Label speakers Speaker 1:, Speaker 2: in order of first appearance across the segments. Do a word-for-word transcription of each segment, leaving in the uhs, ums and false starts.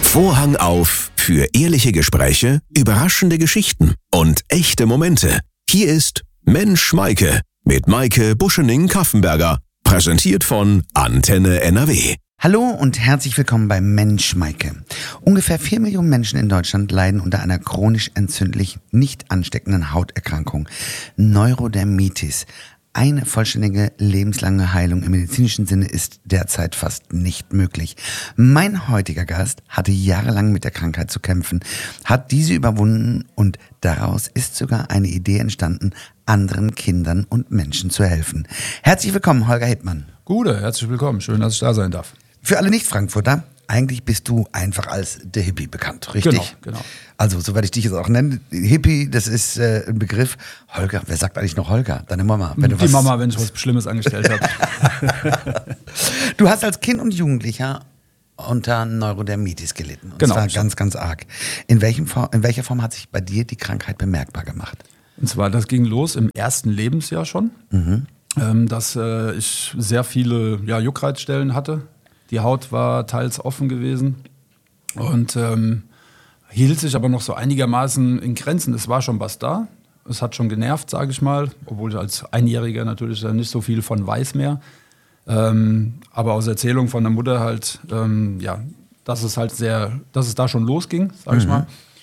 Speaker 1: Vorhang auf für ehrliche Gespräche, überraschende Geschichten und echte Momente. Hier ist Mensch Maike mit Maike Buschening-Kaffenberger, präsentiert von Antenne N R W.
Speaker 2: Hallo und herzlich willkommen bei Mensch Maike. Ungefähr vier Millionen Menschen in Deutschland leiden unter einer chronisch entzündlich nicht ansteckenden Hauterkrankung, Neurodermitis. Eine vollständige lebenslange Heilung im medizinischen Sinne ist derzeit fast nicht möglich. Mein heutiger Gast hatte jahrelang mit der Krankheit zu kämpfen, hat diese überwunden und daraus ist sogar eine Idee entstanden, anderen Kindern und Menschen zu helfen. Herzlich willkommen, Holger Hittmann.
Speaker 3: Gute, herzlich willkommen. Schön, dass ich da sein darf.
Speaker 2: Für alle Nicht-Frankfurter, eigentlich bist du einfach als der Hippie bekannt, richtig?
Speaker 3: Genau, genau.
Speaker 2: Also, so werde ich dich jetzt auch nennen. Hippie, das ist äh, ein Begriff. Holger, wer sagt eigentlich noch Holger? Deine Mama. Wenn du
Speaker 3: Die
Speaker 2: was
Speaker 3: Mama, wenn ich was Schlimmes angestellt habe.
Speaker 2: Du hast als Kind und Jugendlicher unter Neurodermitis gelitten. Und
Speaker 3: Genau.
Speaker 2: zwar ganz, ganz arg. In, welchem Form, in welcher Form hat sich bei dir die Krankheit bemerkbar gemacht?
Speaker 3: Und zwar, das ging los im ersten Lebensjahr schon,
Speaker 2: Mhm.
Speaker 3: ähm, dass äh, ich sehr viele ja, Juckreizstellen hatte. Die Haut war teils offen gewesen und ähm, hielt sich aber noch so einigermaßen in Grenzen. Es war schon was da. Es hat schon genervt, sage ich mal, obwohl ich als Einjähriger natürlich nicht so viel von weiß mehr. Ähm, aber aus Erzählung von der Mutter halt, ähm, ja, dass es halt sehr, dass es da schon losging, sage ich
Speaker 2: Mhm.
Speaker 3: mal.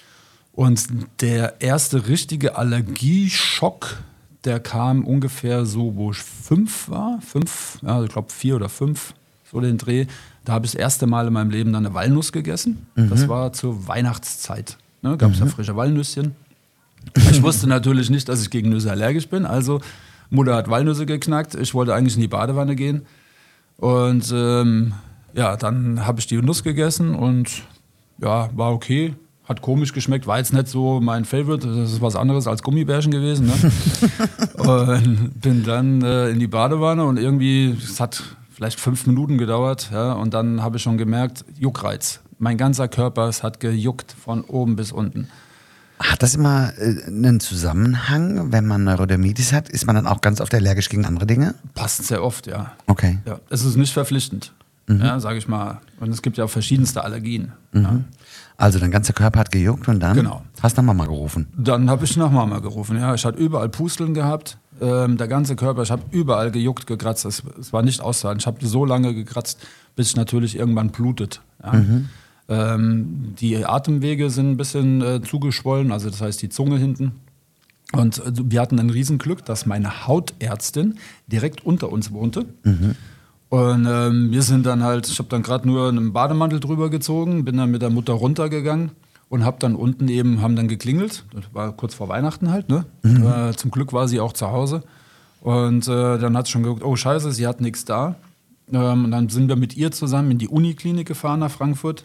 Speaker 3: Und der erste richtige Allergieschock, der kam ungefähr so, wo ich fünf war, fünf, ja, ich glaube vier oder fünf, so den Dreh. Da habe ich das erste Mal in meinem Leben dann eine Walnuss gegessen.
Speaker 2: Mhm.
Speaker 3: Das war zur Weihnachtszeit. Ne, gab es ja frische Walnüsschen. Ich wusste natürlich nicht, dass ich gegen Nüsse allergisch bin. Also Mutter hat Walnüsse geknackt. Ich wollte eigentlich in die Badewanne gehen. Und ähm, ja, dann habe ich die Nuss gegessen und ja, war okay. Hat komisch geschmeckt, war jetzt nicht so mein Favorite. Das ist was anderes als Gummibärchen gewesen. Ne? Und bin dann äh, in die Badewanne und irgendwie, es hat vielleicht fünf Minuten gedauert. Ja, und dann habe ich schon gemerkt, Juckreiz. Mein ganzer Körper, es hat gejuckt von oben bis unten.
Speaker 2: Hat das immer äh, einen Zusammenhang, wenn man Neurodermitis hat? Ist man dann auch ganz oft allergisch gegen andere Dinge?
Speaker 3: Passt sehr oft, ja.
Speaker 2: Okay.
Speaker 3: ja. Es ist nicht verpflichtend,
Speaker 2: Mhm.
Speaker 3: ja, sage ich mal. Und es gibt ja auch verschiedenste Allergien.
Speaker 2: Mhm.
Speaker 3: Ja.
Speaker 2: Also dein ganzer Körper hat gejuckt und dann
Speaker 3: Genau.
Speaker 2: hast du nach Mama gerufen.
Speaker 3: Dann habe ich nach Mama gerufen. Ja, ich hatte überall Pusteln gehabt. Ähm, der ganze Körper, ich habe überall gejuckt, gekratzt. Es, es war nicht auszuhalten. Ich habe so lange gekratzt, bis es natürlich irgendwann blutet. Ja.
Speaker 2: Mhm.
Speaker 3: Ähm, die Atemwege sind ein bisschen äh, zugeschwollen, also das heißt die Zunge hinten. Und äh, wir hatten ein Riesenglück, dass meine Hautärztin direkt unter uns wohnte.
Speaker 2: Mhm.
Speaker 3: Und ähm, wir sind dann halt, ich habe dann gerade nur einen Bademantel drüber gezogen, bin dann mit der Mutter runtergegangen und habe dann unten eben, haben dann geklingelt, das war kurz vor Weihnachten halt, ne?
Speaker 2: Mhm.
Speaker 3: Äh, zum Glück war sie auch zu Hause. Und äh, dann hat sie schon geguckt, oh scheiße, sie hat nichts da. Ähm, und dann sind wir mit ihr zusammen in die Uniklinik gefahren nach Frankfurt.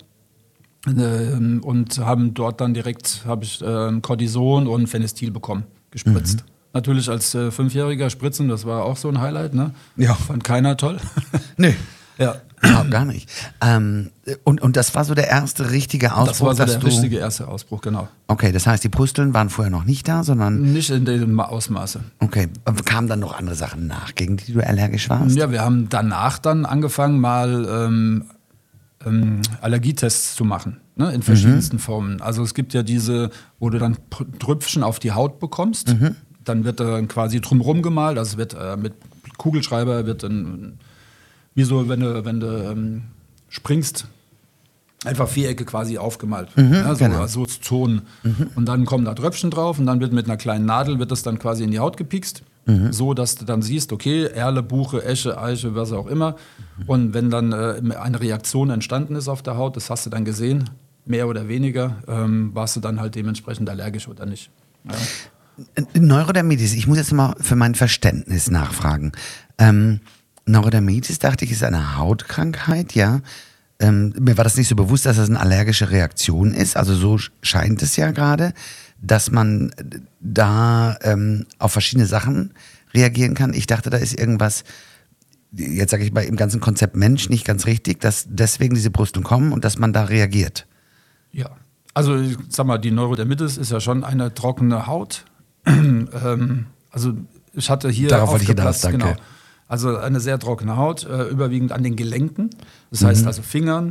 Speaker 3: Ähm, und haben dort dann direkt, habe ich ähm, Cortison und Phenestil bekommen, gespritzt.
Speaker 2: Mhm.
Speaker 3: Natürlich als äh, Fünfjähriger spritzen, das war auch so ein Highlight, ne?
Speaker 2: Ja.
Speaker 3: Fand keiner toll.
Speaker 2: Nee,
Speaker 3: Ja.
Speaker 2: überhaupt gar nicht. Ähm, und, und das war so der erste richtige Ausbruch,
Speaker 3: Das war so
Speaker 2: dass
Speaker 3: der
Speaker 2: du...
Speaker 3: richtige erste Ausbruch, genau.
Speaker 2: Okay, das heißt, die Pusteln waren vorher noch nicht da, sondern...
Speaker 3: Nicht in dem Ausmaße.
Speaker 2: Okay, aber kamen dann noch andere Sachen nach, gegen die du allergisch warst?
Speaker 3: Ja, wir haben danach dann angefangen, mal ähm, ähm, Allergietests zu machen, ne, in verschiedensten
Speaker 2: Mhm.
Speaker 3: Formen. Also es gibt ja diese, wo du dann P- Trüpfchen auf die Haut bekommst.
Speaker 2: Mhm.
Speaker 3: Dann wird dann quasi drumherum gemalt. Also es wird äh, mit Kugelschreiber, wird dann, wie so, wenn du, wenn du ähm, springst, einfach Vierecke quasi aufgemalt.
Speaker 2: Mhm,
Speaker 3: ja, so,
Speaker 2: genau.
Speaker 3: so Zonen. Und dann kommen da Tröpfchen drauf und dann wird mit einer kleinen Nadel wird das dann quasi in die Haut gepikst.
Speaker 2: Mhm.
Speaker 3: So, dass du dann siehst, okay, Erle, Buche, Esche, Eiche, was auch immer. Und wenn dann äh, eine Reaktion entstanden ist auf der Haut, das hast du dann gesehen, mehr oder weniger, ähm, warst du dann halt dementsprechend allergisch oder nicht. Ja.
Speaker 2: Neurodermitis, ich muss jetzt mal für mein Verständnis nachfragen. Ähm, Neurodermitis, dachte ich, ist eine Hautkrankheit, ja. Ähm, mir war das nicht so bewusst, dass das eine allergische Reaktion ist. Also so scheint es ja gerade, dass man da ähm, auf verschiedene Sachen reagieren kann. Ich dachte, da ist irgendwas, jetzt sage ich mal im ganzen Konzept Mensch nicht ganz richtig, dass deswegen diese Brüstung kommen und dass man da reagiert.
Speaker 3: Ja, also ich sag mal, die Neurodermitis ist ja schon eine trockene Haut. ähm, also ich hatte hier
Speaker 2: Darauf wollte ich
Speaker 3: aufgepasst,
Speaker 2: hinaus, danke.
Speaker 3: genau. Also eine sehr trockene Haut, äh, überwiegend an den Gelenken. Das heißt
Speaker 2: Mhm.
Speaker 3: also Fingern,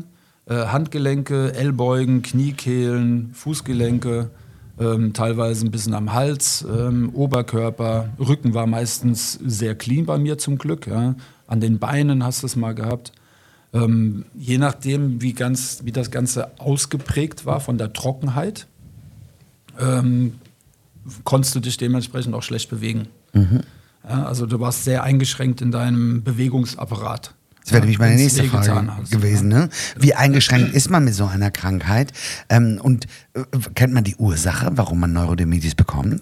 Speaker 3: äh, Handgelenke, Ellbeugen, Kniekehlen, Fußgelenke, ähm, teilweise ein bisschen am Hals, ähm, Oberkörper. Rücken war meistens sehr clean bei mir zum Glück. Ja. An den Beinen hast du es mal gehabt. Ähm, je nachdem, wie, ganz, wie das Ganze ausgeprägt war von der Trockenheit, ähm, konntest du dich dementsprechend auch schlecht bewegen. Mhm. Ja, also du warst sehr eingeschränkt in deinem Bewegungsapparat.
Speaker 2: Das wäre nämlich meine
Speaker 3: Wenn's
Speaker 2: nächste Frage
Speaker 3: hast,
Speaker 2: gewesen.
Speaker 3: ja.
Speaker 2: Ne? Wie eingeschränkt ist man mit so einer Krankheit? Ähm, und äh, kennt man die Ursache, warum man Neurodermitis bekommt?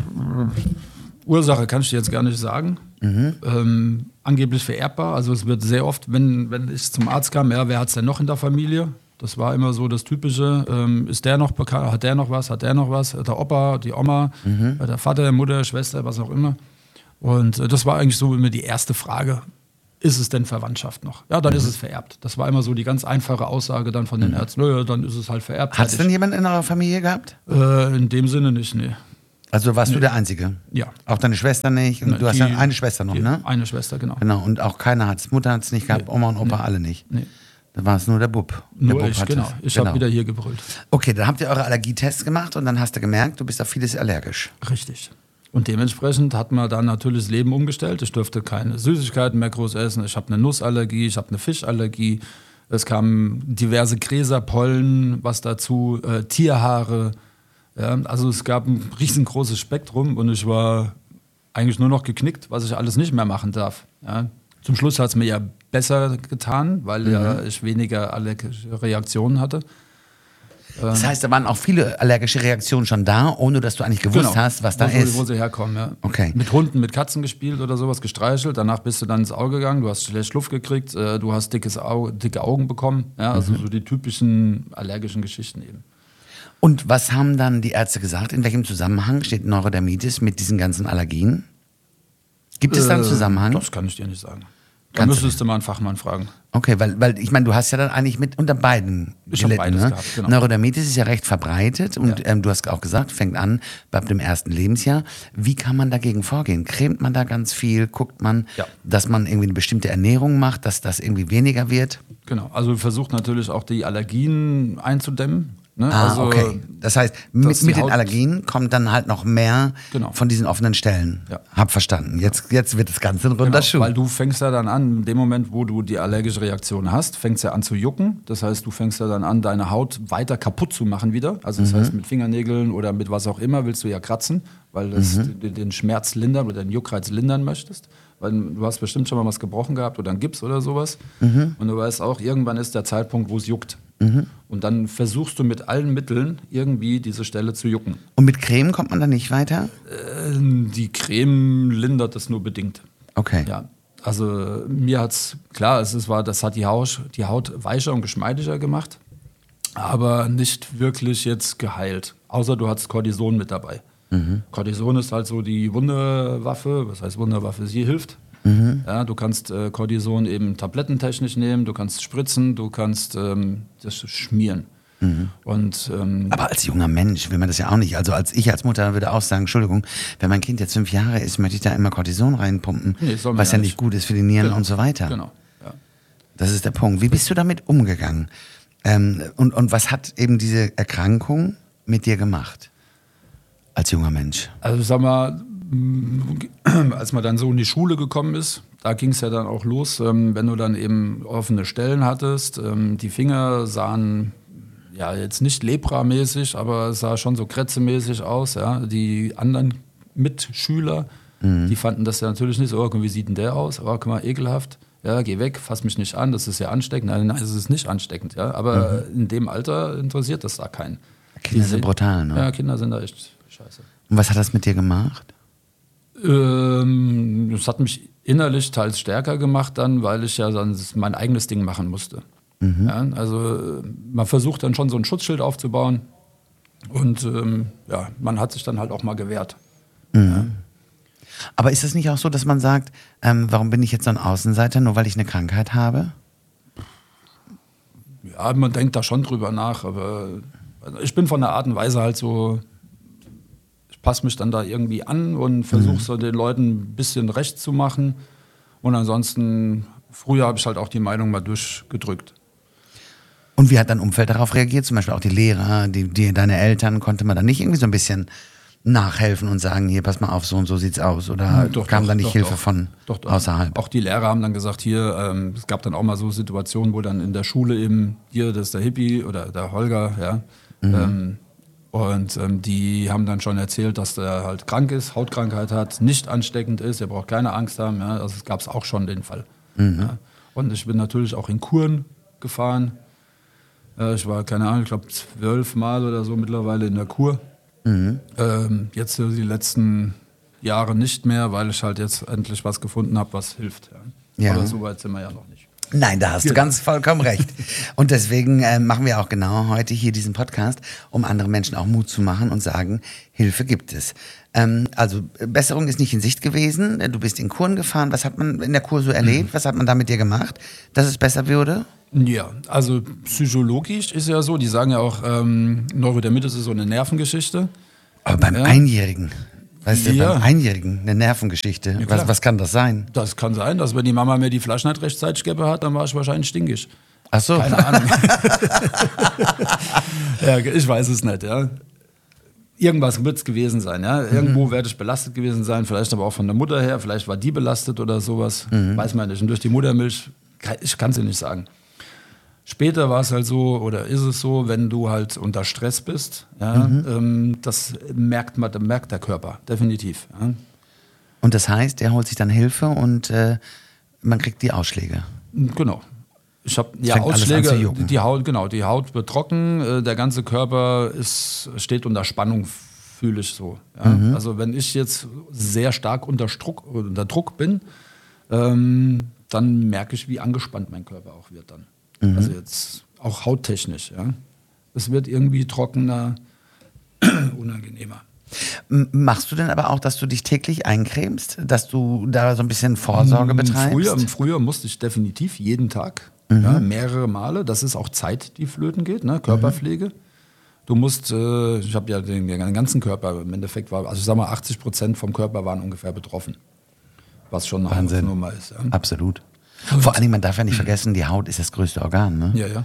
Speaker 3: Ursache kann ich dir jetzt gar nicht sagen. Mhm. Ähm, angeblich vererbbar. Also es wird sehr oft, wenn, wenn ich zum Arzt kam, ja, wer hat es denn noch in der Familie? Das war immer so das Typische. Ähm, ist der noch bekannt? Hat der noch was? Hat der noch was? Der Opa, die Oma, mhm. der Vater, Mutter, Schwester, was auch immer. Und äh, das war eigentlich so immer die erste Frage. Ist es denn Verwandtschaft noch? Ja, dann mhm. ist es vererbt. Das war immer so die ganz einfache Aussage dann von den mhm. Ärzten. Naja, dann ist es halt vererbt.
Speaker 2: Hat es denn jemand in eurer Familie gehabt?
Speaker 3: Äh, in dem Sinne nicht, nee.
Speaker 2: Also warst
Speaker 3: nee.
Speaker 2: du der Einzige?
Speaker 3: Ja.
Speaker 2: Auch deine Schwester nicht? Und
Speaker 3: nee,
Speaker 2: du hast
Speaker 3: die,
Speaker 2: ja eine Schwester noch,
Speaker 3: die,
Speaker 2: ne?
Speaker 3: Eine Schwester, genau.
Speaker 2: Genau, und auch keiner hat es. Mutter hat es nicht gehabt, nee. Oma und Opa
Speaker 3: nee.
Speaker 2: alle nicht.
Speaker 3: Nee.
Speaker 2: Da war es nur der Bub. Der
Speaker 3: Nur
Speaker 2: Bub
Speaker 3: ich,
Speaker 2: hat
Speaker 3: genau.
Speaker 2: es.
Speaker 3: Ich
Speaker 2: genau.
Speaker 3: habe wieder hier gebrüllt.
Speaker 2: Okay, dann habt ihr eure Allergietests gemacht und dann hast du gemerkt, du bist auf vieles allergisch.
Speaker 3: Richtig. Und dementsprechend hat man dann natürlich das Leben umgestellt. Ich durfte keine Süßigkeiten mehr groß essen. Ich habe eine Nussallergie, ich habe eine Fischallergie. Es kamen diverse Gräser, Pollen, was dazu, äh, Tierhaare. Ja, also es gab ein riesengroßes Spektrum und ich war eigentlich nur noch geknickt, was ich alles nicht mehr machen darf. Ja. Zum Schluss hat es mir ja besser getan, weil mhm. ja ich weniger allergische Reaktionen hatte.
Speaker 2: Das heißt, da waren auch viele allergische Reaktionen schon da, ohne dass du eigentlich gewusst
Speaker 3: genau.
Speaker 2: hast, was da
Speaker 3: wo,
Speaker 2: ist.
Speaker 3: Wo sie herkommen, ja.
Speaker 2: Okay.
Speaker 3: Mit Hunden, mit Katzen gespielt oder sowas, gestreichelt. Danach bist du dann ins Auge gegangen, du hast schlecht Luft gekriegt, äh, du hast dickes Au- dicke Augen bekommen. Ja, also mhm. so die typischen allergischen Geschichten eben.
Speaker 2: Und was haben dann die Ärzte gesagt? In welchem Zusammenhang steht Neurodermitis mit diesen ganzen Allergien? Gibt es da einen Zusammenhang?
Speaker 3: Das kann ich dir nicht sagen. Da müsstest du mal einen Fachmann fragen.
Speaker 2: Okay, weil, weil ich meine, du hast ja dann eigentlich mit unter beiden
Speaker 3: ich gelitten, beides
Speaker 2: ne?
Speaker 3: gehabt, genau.
Speaker 2: Neurodermitis ist ja recht verbreitet und
Speaker 3: ja.
Speaker 2: ähm, du hast auch gesagt, fängt an bei dem ersten Lebensjahr. Wie kann man dagegen vorgehen? Cremt man da ganz viel? Guckt man,
Speaker 3: ja.
Speaker 2: dass man irgendwie eine bestimmte Ernährung macht, dass das irgendwie weniger wird?
Speaker 3: Genau, also versucht natürlich auch die Allergien einzudämmen. Ne?
Speaker 2: Ah,
Speaker 3: also,
Speaker 2: okay. Das heißt, mit, mit den Allergien kommt dann halt noch mehr
Speaker 3: genau.
Speaker 2: von diesen offenen Stellen.
Speaker 3: Ja.
Speaker 2: Hab verstanden. Jetzt, jetzt wird das Ganze ein runder
Speaker 3: genau,
Speaker 2: Schuh.
Speaker 3: Weil du fängst ja dann an, in dem Moment, wo du die allergische Reaktion hast, fängst ja an zu jucken. Das heißt, du fängst ja dann an, deine Haut weiter kaputt zu machen wieder. Also das mhm. heißt, mit Fingernägeln oder mit was auch immer willst du ja kratzen, weil du mhm. den Schmerz lindern oder den Juckreiz lindern möchtest. Weil du hast bestimmt schon mal was gebrochen gehabt oder einen Gips oder sowas. Mhm. Und du weißt auch, irgendwann ist der Zeitpunkt, wo es juckt. Mhm. Und dann versuchst du mit allen Mitteln irgendwie diese Stelle zu jucken.
Speaker 2: Und mit Creme kommt man da nicht weiter?
Speaker 3: Äh, die Creme lindert das nur bedingt.
Speaker 2: Okay.
Speaker 3: Ja. Also mir hat's, klar, es ist, war, das hat die Haut, die Haut weicher und geschmeidiger gemacht, aber nicht wirklich jetzt geheilt. Außer du hattest Cortison mit dabei. Mhm. Cortison ist halt so die Wunderwaffe, was heißt Wunderwaffe, sie hilft. Mhm. Ja, du kannst äh, Cortison eben tablettentechnisch nehmen, du kannst spritzen, du kannst ähm, das schmieren. Mhm. Und, ähm,
Speaker 2: aber als junger Mensch will man das ja auch nicht. Also als ich als Mutter würde auch sagen, Entschuldigung, wenn mein Kind jetzt fünf Jahre ist, möchte ich da immer Cortison reinpumpen,
Speaker 3: nee,
Speaker 2: was ja nicht gut ist für die Nieren
Speaker 3: genau.
Speaker 2: und so weiter.
Speaker 3: Genau. Ja.
Speaker 2: Das ist der Punkt. Wie bist du damit umgegangen? Ähm, und, und was hat eben diese Erkrankung mit dir gemacht? Als junger Mensch.
Speaker 3: Also sag mal, als man dann so in die Schule gekommen ist, da ging es ja dann auch los, ähm, wenn du dann eben offene Stellen hattest, ähm, die Finger sahen ja jetzt nicht lepramäßig, aber es sah schon so krätzemäßig aus. Ja. Die anderen Mitschüler, mhm. die fanden das ja natürlich nicht so, oh, wie sieht denn der aus? Oh, guck mal, ekelhaft. Ja, geh weg, fass mich nicht an, das ist ja ansteckend. Nein, nein, es ist nicht ansteckend. Ja. Aber mhm. in dem Alter interessiert das da keinen.
Speaker 2: Kinder die sind brutal, ne?
Speaker 3: Ja, Kinder sind da echt scheiße.
Speaker 2: Und was hat das mit dir gemacht?
Speaker 3: Ähm, das hat mich innerlich teils stärker gemacht dann, weil ich ja dann mein eigenes Ding machen musste. Mhm. Ja, also man versucht dann schon so ein Schutzschild aufzubauen und ähm, ja, man hat sich dann halt auch mal gewehrt.
Speaker 2: Mhm. Ja. Aber ist es nicht auch so, dass man sagt, ähm, warum bin ich jetzt so ein Außenseiter, nur weil ich eine Krankheit habe?
Speaker 3: Ja, man denkt da schon drüber nach, aber also ich bin von der Art und Weise halt so, ich passe mich dann da irgendwie an und versuche mhm. so den Leuten ein bisschen recht zu machen. Und ansonsten, früher habe ich halt auch die Meinung mal durchgedrückt.
Speaker 2: Und wie hat dein Umfeld darauf reagiert? Zum Beispiel auch die Lehrer, die, die deine Eltern, konnte man da nicht irgendwie so ein bisschen nachhelfen und sagen, hier, pass mal auf, so und so sieht's aus? Oder
Speaker 3: Doch,
Speaker 2: kam
Speaker 3: doch,
Speaker 2: da nicht
Speaker 3: doch,
Speaker 2: Hilfe
Speaker 3: doch.
Speaker 2: von
Speaker 3: Doch, doch.
Speaker 2: außerhalb?
Speaker 3: Auch die Lehrer haben dann gesagt, hier, ähm, es gab dann auch mal so Situationen, wo dann in der Schule eben, hier, das ist der Hippie oder der Holger, ja, mhm. ähm, und ähm, die haben dann schon erzählt, dass der halt krank ist, Hautkrankheit hat, nicht ansteckend ist, er braucht keine Angst haben, ja, also es gab es auch schon den Fall. Mhm. Ja. Und ich bin natürlich auch in Kuren gefahren. Äh, ich war, keine Ahnung, ich glaube zwölf Mal oder so mittlerweile in der Kur. Mhm. Ähm, jetzt die letzten Jahre nicht mehr, weil ich halt jetzt endlich was gefunden habe, was hilft. Ja.
Speaker 2: Ja.
Speaker 3: Aber so weit sind wir ja noch nicht.
Speaker 2: Nein, da hast du ganz vollkommen recht. Und deswegen äh, machen wir auch genau heute hier diesen Podcast, um anderen Menschen auch Mut zu machen und sagen, Hilfe gibt es. Ähm, also Besserung ist nicht in Sicht gewesen. Du bist in Kuren gefahren. Was hat man in der Kur so erlebt? Mhm. Was hat man da mit dir gemacht, dass es besser wurde?
Speaker 3: Ja, also psychologisch ist ja so, die sagen ja auch, ähm, Neurodermitis ist so eine Nervengeschichte.
Speaker 2: Aber beim
Speaker 3: ja.
Speaker 2: Einjährigen, weißt du,
Speaker 3: ja.
Speaker 2: beim Einjährigen eine Nervengeschichte.
Speaker 3: Ja,
Speaker 2: was, was kann das sein?
Speaker 3: Das kann sein, dass wenn die Mama mir die Flasche nicht rechtzeitig gegeben hat, dann war ich wahrscheinlich stinkig.
Speaker 2: Ach so.
Speaker 3: Keine Ahnung. Ja, ich weiß es nicht, ja. Irgendwas wird es gewesen sein, ja. Irgendwo mhm. werde ich belastet gewesen sein, vielleicht aber auch von der Mutter her, vielleicht war die belastet oder sowas, mhm. weiß man nicht. Und durch die Muttermilch, ich kann es dir nicht sagen. Später war es halt so, oder ist es so, wenn du halt unter Stress bist, ja, mhm. ähm, das merkt man, merkt der Körper, definitiv. Ja.
Speaker 2: Und das heißt, er holt sich dann Hilfe und äh, man kriegt die Ausschläge.
Speaker 3: Genau. Ich habe ja Ausschläge, die Haut, genau, die Haut wird trocken, äh, der ganze Körper ist, steht unter Spannung, fühle ich so. Ja. Mhm. Also wenn ich jetzt sehr stark unter Druck, unter Druck bin, ähm, dann merke ich, wie angespannt mein Körper auch wird dann. Mhm. Also jetzt auch hauttechnisch, ja. Es wird irgendwie trockener, unangenehmer.
Speaker 2: Machst du denn aber auch, dass du dich täglich eincremst, dass du da so ein bisschen Vorsorge betreibst?
Speaker 3: Früher, früher musste ich definitiv jeden Tag, mhm. ja, mehrere Male. Das ist auch Zeit, die flöten geht, ne? Körperpflege. Mhm. Du musst, äh, ich habe ja den, den ganzen Körper, im Endeffekt war, also ich sag mal, achtzig Prozent vom Körper waren ungefähr betroffen. Was schon eine Hausnummer ist. Ja.
Speaker 2: Absolut. Vor allem, man darf ja nicht vergessen, die Haut ist das größte Organ, ne?
Speaker 3: Ja, ja.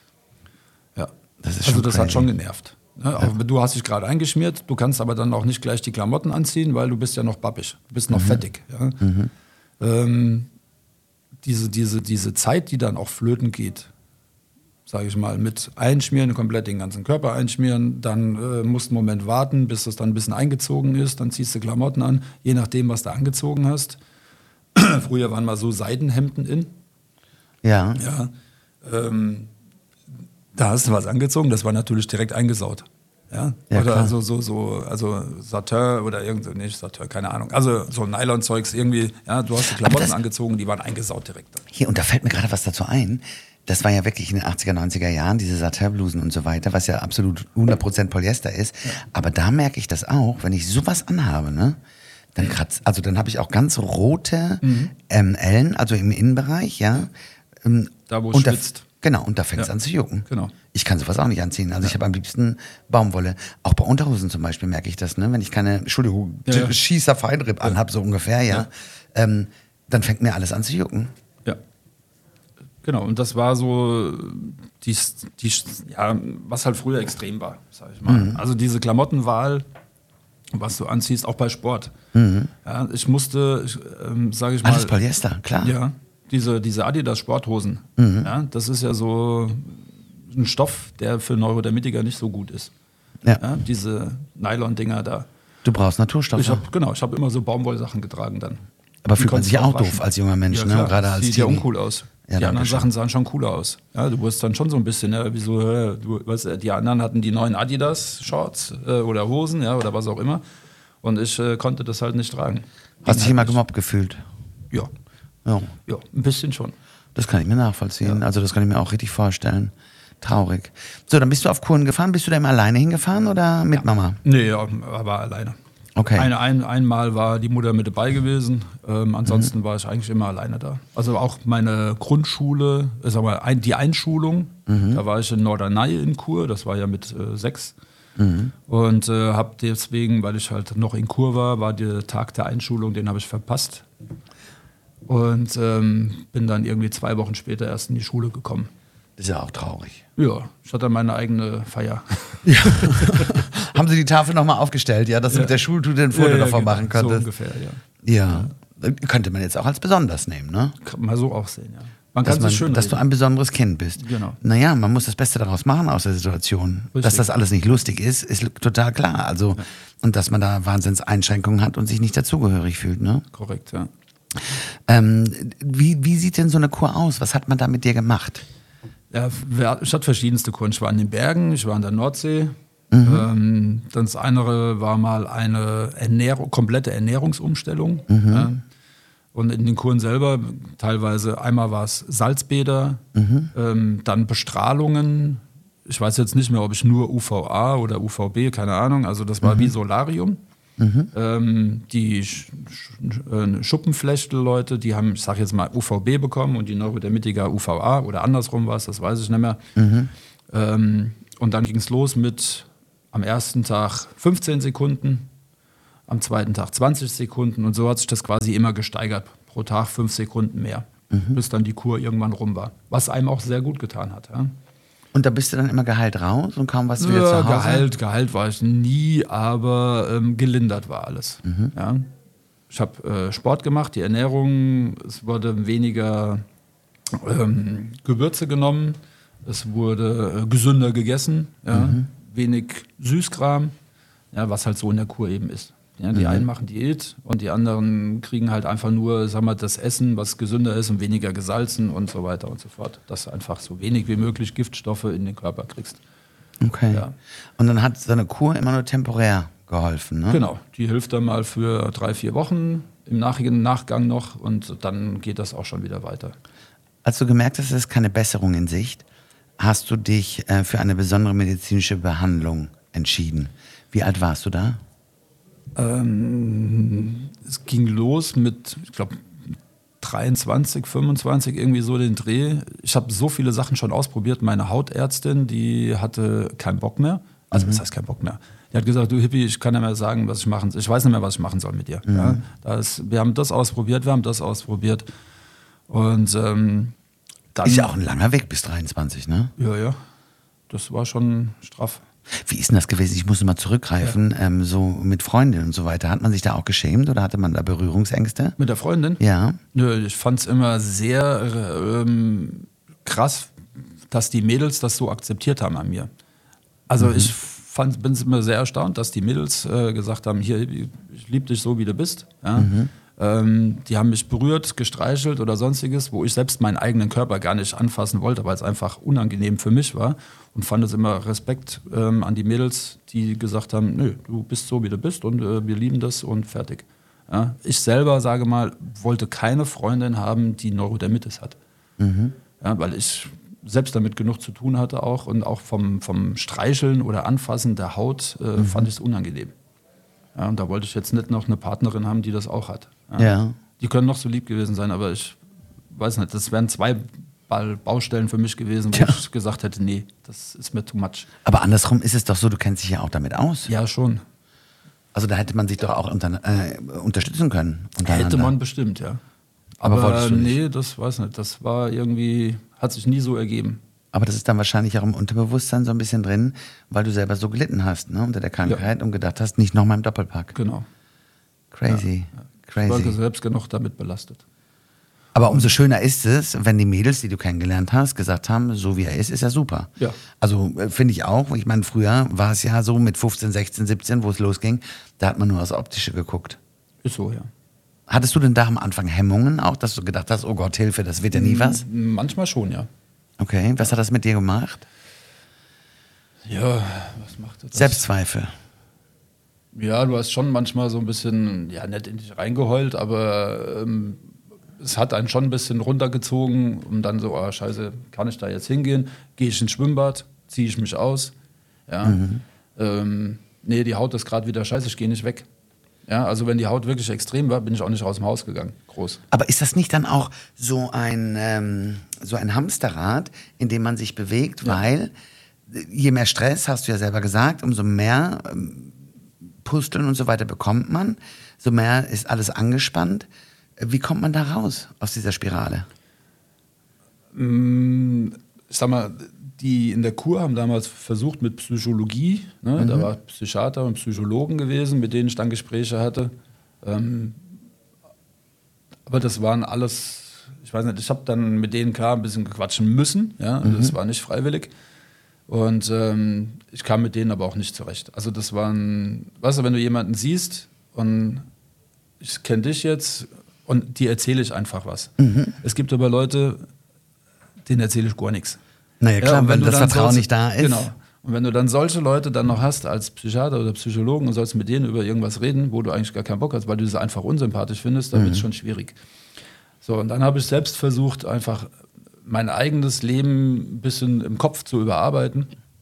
Speaker 3: ja.
Speaker 2: Das ist
Speaker 3: also
Speaker 2: schon
Speaker 3: das
Speaker 2: crazy.
Speaker 3: Hat schon genervt. Ne? Ja. Auch, du hast dich gerade eingeschmiert, du kannst aber dann auch nicht gleich die Klamotten anziehen, weil du bist ja noch babbig, du bist noch mhm. fettig. Ja? Mhm. Ähm, diese, diese, diese Zeit, die dann auch flöten geht, sage ich mal, mit Einschmieren, komplett den ganzen Körper einschmieren, dann äh, musst du einen Moment warten, bis das dann ein bisschen eingezogen ist, dann ziehst du Klamotten an, je nachdem, was du angezogen hast. Früher waren mal so Seidenhemden in.
Speaker 2: Ja.
Speaker 3: Ja. Ähm, da hast du was angezogen, das war natürlich direkt eingesaut. Ja.
Speaker 2: Ja,
Speaker 3: oder
Speaker 2: klar.
Speaker 3: so, so, so, also Satin oder irgend so, nicht Satin, keine Ahnung. Also so Nylon-Zeugs irgendwie, ja, du hast die Klamotten
Speaker 2: das,
Speaker 3: angezogen, die waren eingesaut direkt.
Speaker 2: Hier, und da fällt mir gerade was dazu ein. Das war ja wirklich in den achtziger, neunziger Jahren, diese Satin-Blusen und so weiter, was ja absolut hundert Prozent Polyester ist. Ja. Aber da merke ich das auch, wenn ich sowas anhabe, ne? Dann kratzt, also dann habe ich auch ganz rote mhm. ähm, Ellen, also im Innenbereich, ja. Ähm,
Speaker 3: da, wo es schwitzt.
Speaker 2: Genau, und da fängt es ja. an zu jucken.
Speaker 3: Genau.
Speaker 2: Ich kann sowas auch nicht anziehen. Also
Speaker 3: ja.
Speaker 2: ich habe am liebsten Baumwolle. Auch bei Unterhosen zum Beispiel merke ich das, ne? Wenn ich keine, Entschuldigung, ja, ja. Schießer Feinripp ja. anhab, so ungefähr, ja, ja. Ähm, dann fängt mir alles an zu jucken.
Speaker 3: Ja. Genau, und das war so, die, die, ja, was halt früher extrem war, sag ich mal. Mhm. Also diese Klamottenwahl, was du anziehst, auch bei Sport. Mhm. Ja, ich musste, ich, ähm, sage ich mal...
Speaker 2: Alles Polyester, klar.
Speaker 3: Ja, diese, diese Adidas-Sporthosen,
Speaker 2: mhm.
Speaker 3: ja, das ist ja so ein Stoff, der für Neurodermitiker nicht so gut ist.
Speaker 2: Ja.
Speaker 3: Ja, diese Nylon-Dinger da.
Speaker 2: Du brauchst Naturstoffe.
Speaker 3: Ich hab, genau, ich habe immer so Baumwollsachen getragen dann.
Speaker 2: Aber fühlt man sich auch doof als junger Mensch,
Speaker 3: ja,
Speaker 2: ne?
Speaker 3: Klar,
Speaker 2: Gerade als
Speaker 3: sieht
Speaker 2: Teenie.
Speaker 3: ja uncool aus.
Speaker 2: Ja,
Speaker 3: die anderen
Speaker 2: schön.
Speaker 3: Sachen sahen schon cooler aus. Ja, du wurdest dann schon so ein bisschen, ja, wie so, äh, du, weißt, die anderen hatten die neuen Adidas-Shorts äh, oder Hosen, ja, oder was auch immer. Und ich äh, konnte das halt nicht tragen.
Speaker 2: Hast du dich immer gemobbt gefühlt?
Speaker 3: Ja.
Speaker 2: ja.
Speaker 3: Ja, ein bisschen schon.
Speaker 2: Das kann ich mir nachvollziehen.
Speaker 3: Ja.
Speaker 2: Also das kann ich mir auch richtig vorstellen. Traurig. So, dann bist du auf Kuren gefahren. Bist du da immer alleine hingefahren oder mit
Speaker 3: ja.
Speaker 2: Mama?
Speaker 3: Nee, ja, war alleine.
Speaker 2: Okay.
Speaker 3: Eine, ein, einmal war die Mutter mit dabei gewesen. Ähm, ansonsten mhm. war ich eigentlich immer alleine da. Also auch meine Grundschule, äh, sag mal, ein, die Einschulung, mhm. da war ich in Norderney in Chur. Das war ja mit äh, sechs. Mhm. Und äh, habe deswegen, weil ich halt noch in Chur war, war der Tag der Einschulung, den habe ich verpasst. Und ähm, bin dann irgendwie zwei Wochen später erst in die Schule gekommen.
Speaker 2: Das ist ja auch traurig.
Speaker 3: Ja, ich hatte meine eigene Feier.
Speaker 2: Ja. Haben Sie die Tafel nochmal aufgestellt, ja, dass du
Speaker 3: Ja.
Speaker 2: mit der Schultüte ein Foto
Speaker 3: Ja, ja,
Speaker 2: davon
Speaker 3: genau,
Speaker 2: machen konntest?
Speaker 3: So ungefähr, ja.
Speaker 2: Ja. Könnte man jetzt auch als besonders nehmen, ne?
Speaker 3: Kann man so auch sehen, ja. Man
Speaker 2: Dass,
Speaker 3: kann
Speaker 2: man,
Speaker 3: sich schön
Speaker 2: dass du
Speaker 3: reden.
Speaker 2: ein besonderes Kind bist.
Speaker 3: Genau.
Speaker 2: Naja, man muss das Beste daraus machen aus der Situation.
Speaker 3: Richtig.
Speaker 2: Dass das alles nicht lustig ist, ist total klar. Also, ja. Und dass man da Wahnsinnseinschränkungen hat und sich nicht dazugehörig fühlt, ne?
Speaker 3: Korrekt, ja.
Speaker 2: Ähm, wie, wie sieht denn so eine Kur aus? Was hat man da mit dir gemacht?
Speaker 3: Ja, ich hatte verschiedenste Kuren. Ich war in den Bergen, ich war an der Nordsee. Mhm. Ähm, das andere war mal eine Ernährung, komplette Ernährungsumstellung. Mhm. Ja. Und in den Kuren selber, teilweise, einmal war es Salzbäder, mhm. ähm, dann Bestrahlungen. Ich weiß jetzt nicht mehr, ob ich nur U V A oder U V B, keine Ahnung. Also das war mhm. wie Solarium. Mhm. Ähm, die Sch Sch Schuppenflechtel-Leute, die haben, ich sag jetzt mal, U V B bekommen und die Neurodermitiker U V A oder andersrum war es, das weiß ich nicht mehr. Mhm. Ähm, und dann ging es los mit am ersten Tag fünfzehn Sekunden, am zweiten Tag zwanzig Sekunden und so hat sich das quasi immer gesteigert. Pro Tag fünf Sekunden mehr, mhm. bis dann die Kur irgendwann rum war. Was einem auch sehr gut getan hat. Ja.
Speaker 2: Und da bist du dann immer geheilt raus und kaum was du wieder
Speaker 3: ja,
Speaker 2: zu Hause?
Speaker 3: Geheilt, geheilt war ich nie, aber ähm, gelindert war alles. Mhm. Ja. Ich habe äh, Sport gemacht, die Ernährung, es wurde weniger ähm, Gewürze genommen, es wurde äh, gesünder gegessen, ja. mhm. wenig Süßkram, ja, was halt so in der Kur eben ist. Ja, die mhm. einen machen Diät und die anderen kriegen halt einfach nur, sag mal, das Essen, was gesünder ist und weniger gesalzen und so weiter und so fort. Dass du einfach so wenig wie möglich Giftstoffe in den Körper kriegst.
Speaker 2: Okay.
Speaker 3: Ja.
Speaker 2: Und dann hat so eine Kur immer nur temporär geholfen, ne?
Speaker 3: Genau. Die hilft dann mal für drei, vier Wochen im Nachgang noch und dann geht das auch schon wieder weiter.
Speaker 2: Als du gemerkt hast, es ist keine Besserung in Sicht, hast du dich äh, für eine besondere medizinische Behandlung entschieden. Wie alt warst du da?
Speaker 3: Ähm, es ging los mit, ich glaube, dreiundzwanzig, fünfundzwanzig, irgendwie so den Dreh. Ich habe so viele Sachen schon ausprobiert. Meine Hautärztin, die hatte keinen Bock mehr. Also, mhm. was heißt keinen Bock mehr? Die hat gesagt, du Hippie, ich kann nicht mehr sagen, was ich machen soll. Ich weiß nicht mehr, was ich machen soll mit dir. Mhm. Ja, das, wir haben das ausprobiert, wir haben das ausprobiert. Und ähm, dann...
Speaker 2: Ist ja auch ein langer Weg bis dreiundzwanzig, ne?
Speaker 3: Ja, ja. Das war schon straff.
Speaker 2: Wie ist denn das gewesen? Ich muss mal zurückgreifen, ja. ähm, so mit Freundinnen und so weiter. Hat man sich da auch geschämt oder hatte man da Berührungsängste?
Speaker 3: Mit der Freundin?
Speaker 2: Ja.
Speaker 3: Nö, ich fand es immer sehr ähm, krass, dass die Mädels das so akzeptiert haben an mir. Also mhm. ich fand, bin immer sehr erstaunt, dass die Mädels äh, gesagt haben, hier, ich liebe dich so, wie du bist. Ja? Mhm. Ähm, die haben mich berührt, gestreichelt oder sonstiges, wo ich selbst meinen eigenen Körper gar nicht anfassen wollte, weil es einfach unangenehm für mich war. Und fand es immer Respekt ähm, an die Mädels, die gesagt haben, nö, du bist so, wie du bist und äh, wir lieben das und fertig. Ja? Ich selber, sage mal, wollte keine Freundin haben, die Neurodermitis hat. Mhm. Ja, weil ich selbst damit genug zu tun hatte auch und auch vom, vom Streicheln oder Anfassen der Haut äh, mhm. fand ich es unangenehm. Ja, und da wollte ich jetzt nicht noch eine Partnerin haben, die das auch hat. Ja.
Speaker 2: Ja.
Speaker 3: Die können noch so lieb gewesen sein, aber ich weiß nicht, das wären zwei Baustellen für mich gewesen, wo ja. ich gesagt hätte, nee, das ist mir too much.
Speaker 2: Aber andersrum ist es doch so, du kennst dich ja auch damit aus.
Speaker 3: Ja, schon.
Speaker 2: Also da hätte man sich doch auch unter, äh, unterstützen können.
Speaker 3: Hätte man bestimmt, ja.
Speaker 2: Aber, aber wolltest du nicht?
Speaker 3: Nee, das weiß nicht. Das war irgendwie, hat sich nie so ergeben.
Speaker 2: Aber das ist dann wahrscheinlich auch im Unterbewusstsein so ein bisschen drin, weil du selber so gelitten hast, ne, unter der Krankheit ja. und gedacht hast, nicht nochmal im Doppelpack.
Speaker 3: Genau.
Speaker 2: Crazy,
Speaker 3: ja.
Speaker 2: crazy.
Speaker 3: Ich war selbst genug damit belastet.
Speaker 2: Aber umso schöner ist es, wenn die Mädels, die du kennengelernt hast, gesagt haben, so wie er ist, ist er super.
Speaker 3: Ja.
Speaker 2: Also äh, finde ich auch. Ich meine, früher war es ja so mit fünfzehn, sechzehn, siebzehn, wo es losging, da hat man nur aufs Optische geguckt.
Speaker 3: Ist so, ja.
Speaker 2: Hattest du denn da am Anfang Hemmungen auch, dass du gedacht hast, oh Gott, Hilfe, das wird ja nie was?
Speaker 3: Manchmal schon, ja.
Speaker 2: Okay, was hat das mit dir gemacht?
Speaker 3: Ja, was macht das?
Speaker 2: Selbstzweifel.
Speaker 3: Ja, du hast schon manchmal so ein bisschen, ja, nicht in dich reingeheult, aber ähm, es hat einen schon ein bisschen runtergezogen und dann so, oh, scheiße, kann ich da jetzt hingehen? Gehe ich ins Schwimmbad? Ziehe ich mich aus? Ja. Mhm. Ähm, nee, die Haut ist gerade wieder scheiße, ich gehe nicht weg. Ja, also wenn die Haut wirklich extrem war, bin ich auch nicht aus dem Haus gegangen. Groß.
Speaker 2: Aber ist das nicht dann auch so ein, ähm, so ein Hamsterrad, in dem man sich bewegt, ja. weil je mehr Stress, hast du ja selber gesagt, umso mehr ähm, Pusteln und so weiter bekommt man, so mehr ist alles angespannt. Wie kommt man da raus aus dieser Spirale?
Speaker 3: ich sag mal, die in der Kur haben damals versucht mit Psychologie, ne? Mhm. Da war Psychiater und Psychologen gewesen, mit denen ich dann Gespräche hatte. Ähm, aber das waren alles, ich weiß nicht, ich habe dann mit denen klar ein bisschen quatschen müssen, ja, mhm. Das war nicht freiwillig. Und ähm, ich kam mit denen aber auch nicht zurecht. Also das waren, weißt du, wenn du jemanden siehst und ich kenne dich jetzt und dir erzähle ich einfach was. Mhm. Es gibt aber Leute, denen erzähle ich gar nichts.
Speaker 2: Naja klar, ja, wenn, wenn das Vertrauen solche, nicht da ist.
Speaker 3: Genau. Und wenn du dann solche Leute dann noch hast als Psychiater oder Psychologen und sollst mit denen über irgendwas reden, wo du eigentlich gar keinen Bock hast, weil du sie einfach unsympathisch findest, dann mhm. wird es schon schwierig. So, und dann habe ich selbst versucht, einfach mein eigenes Leben ein bisschen im Kopf zu überarbeiten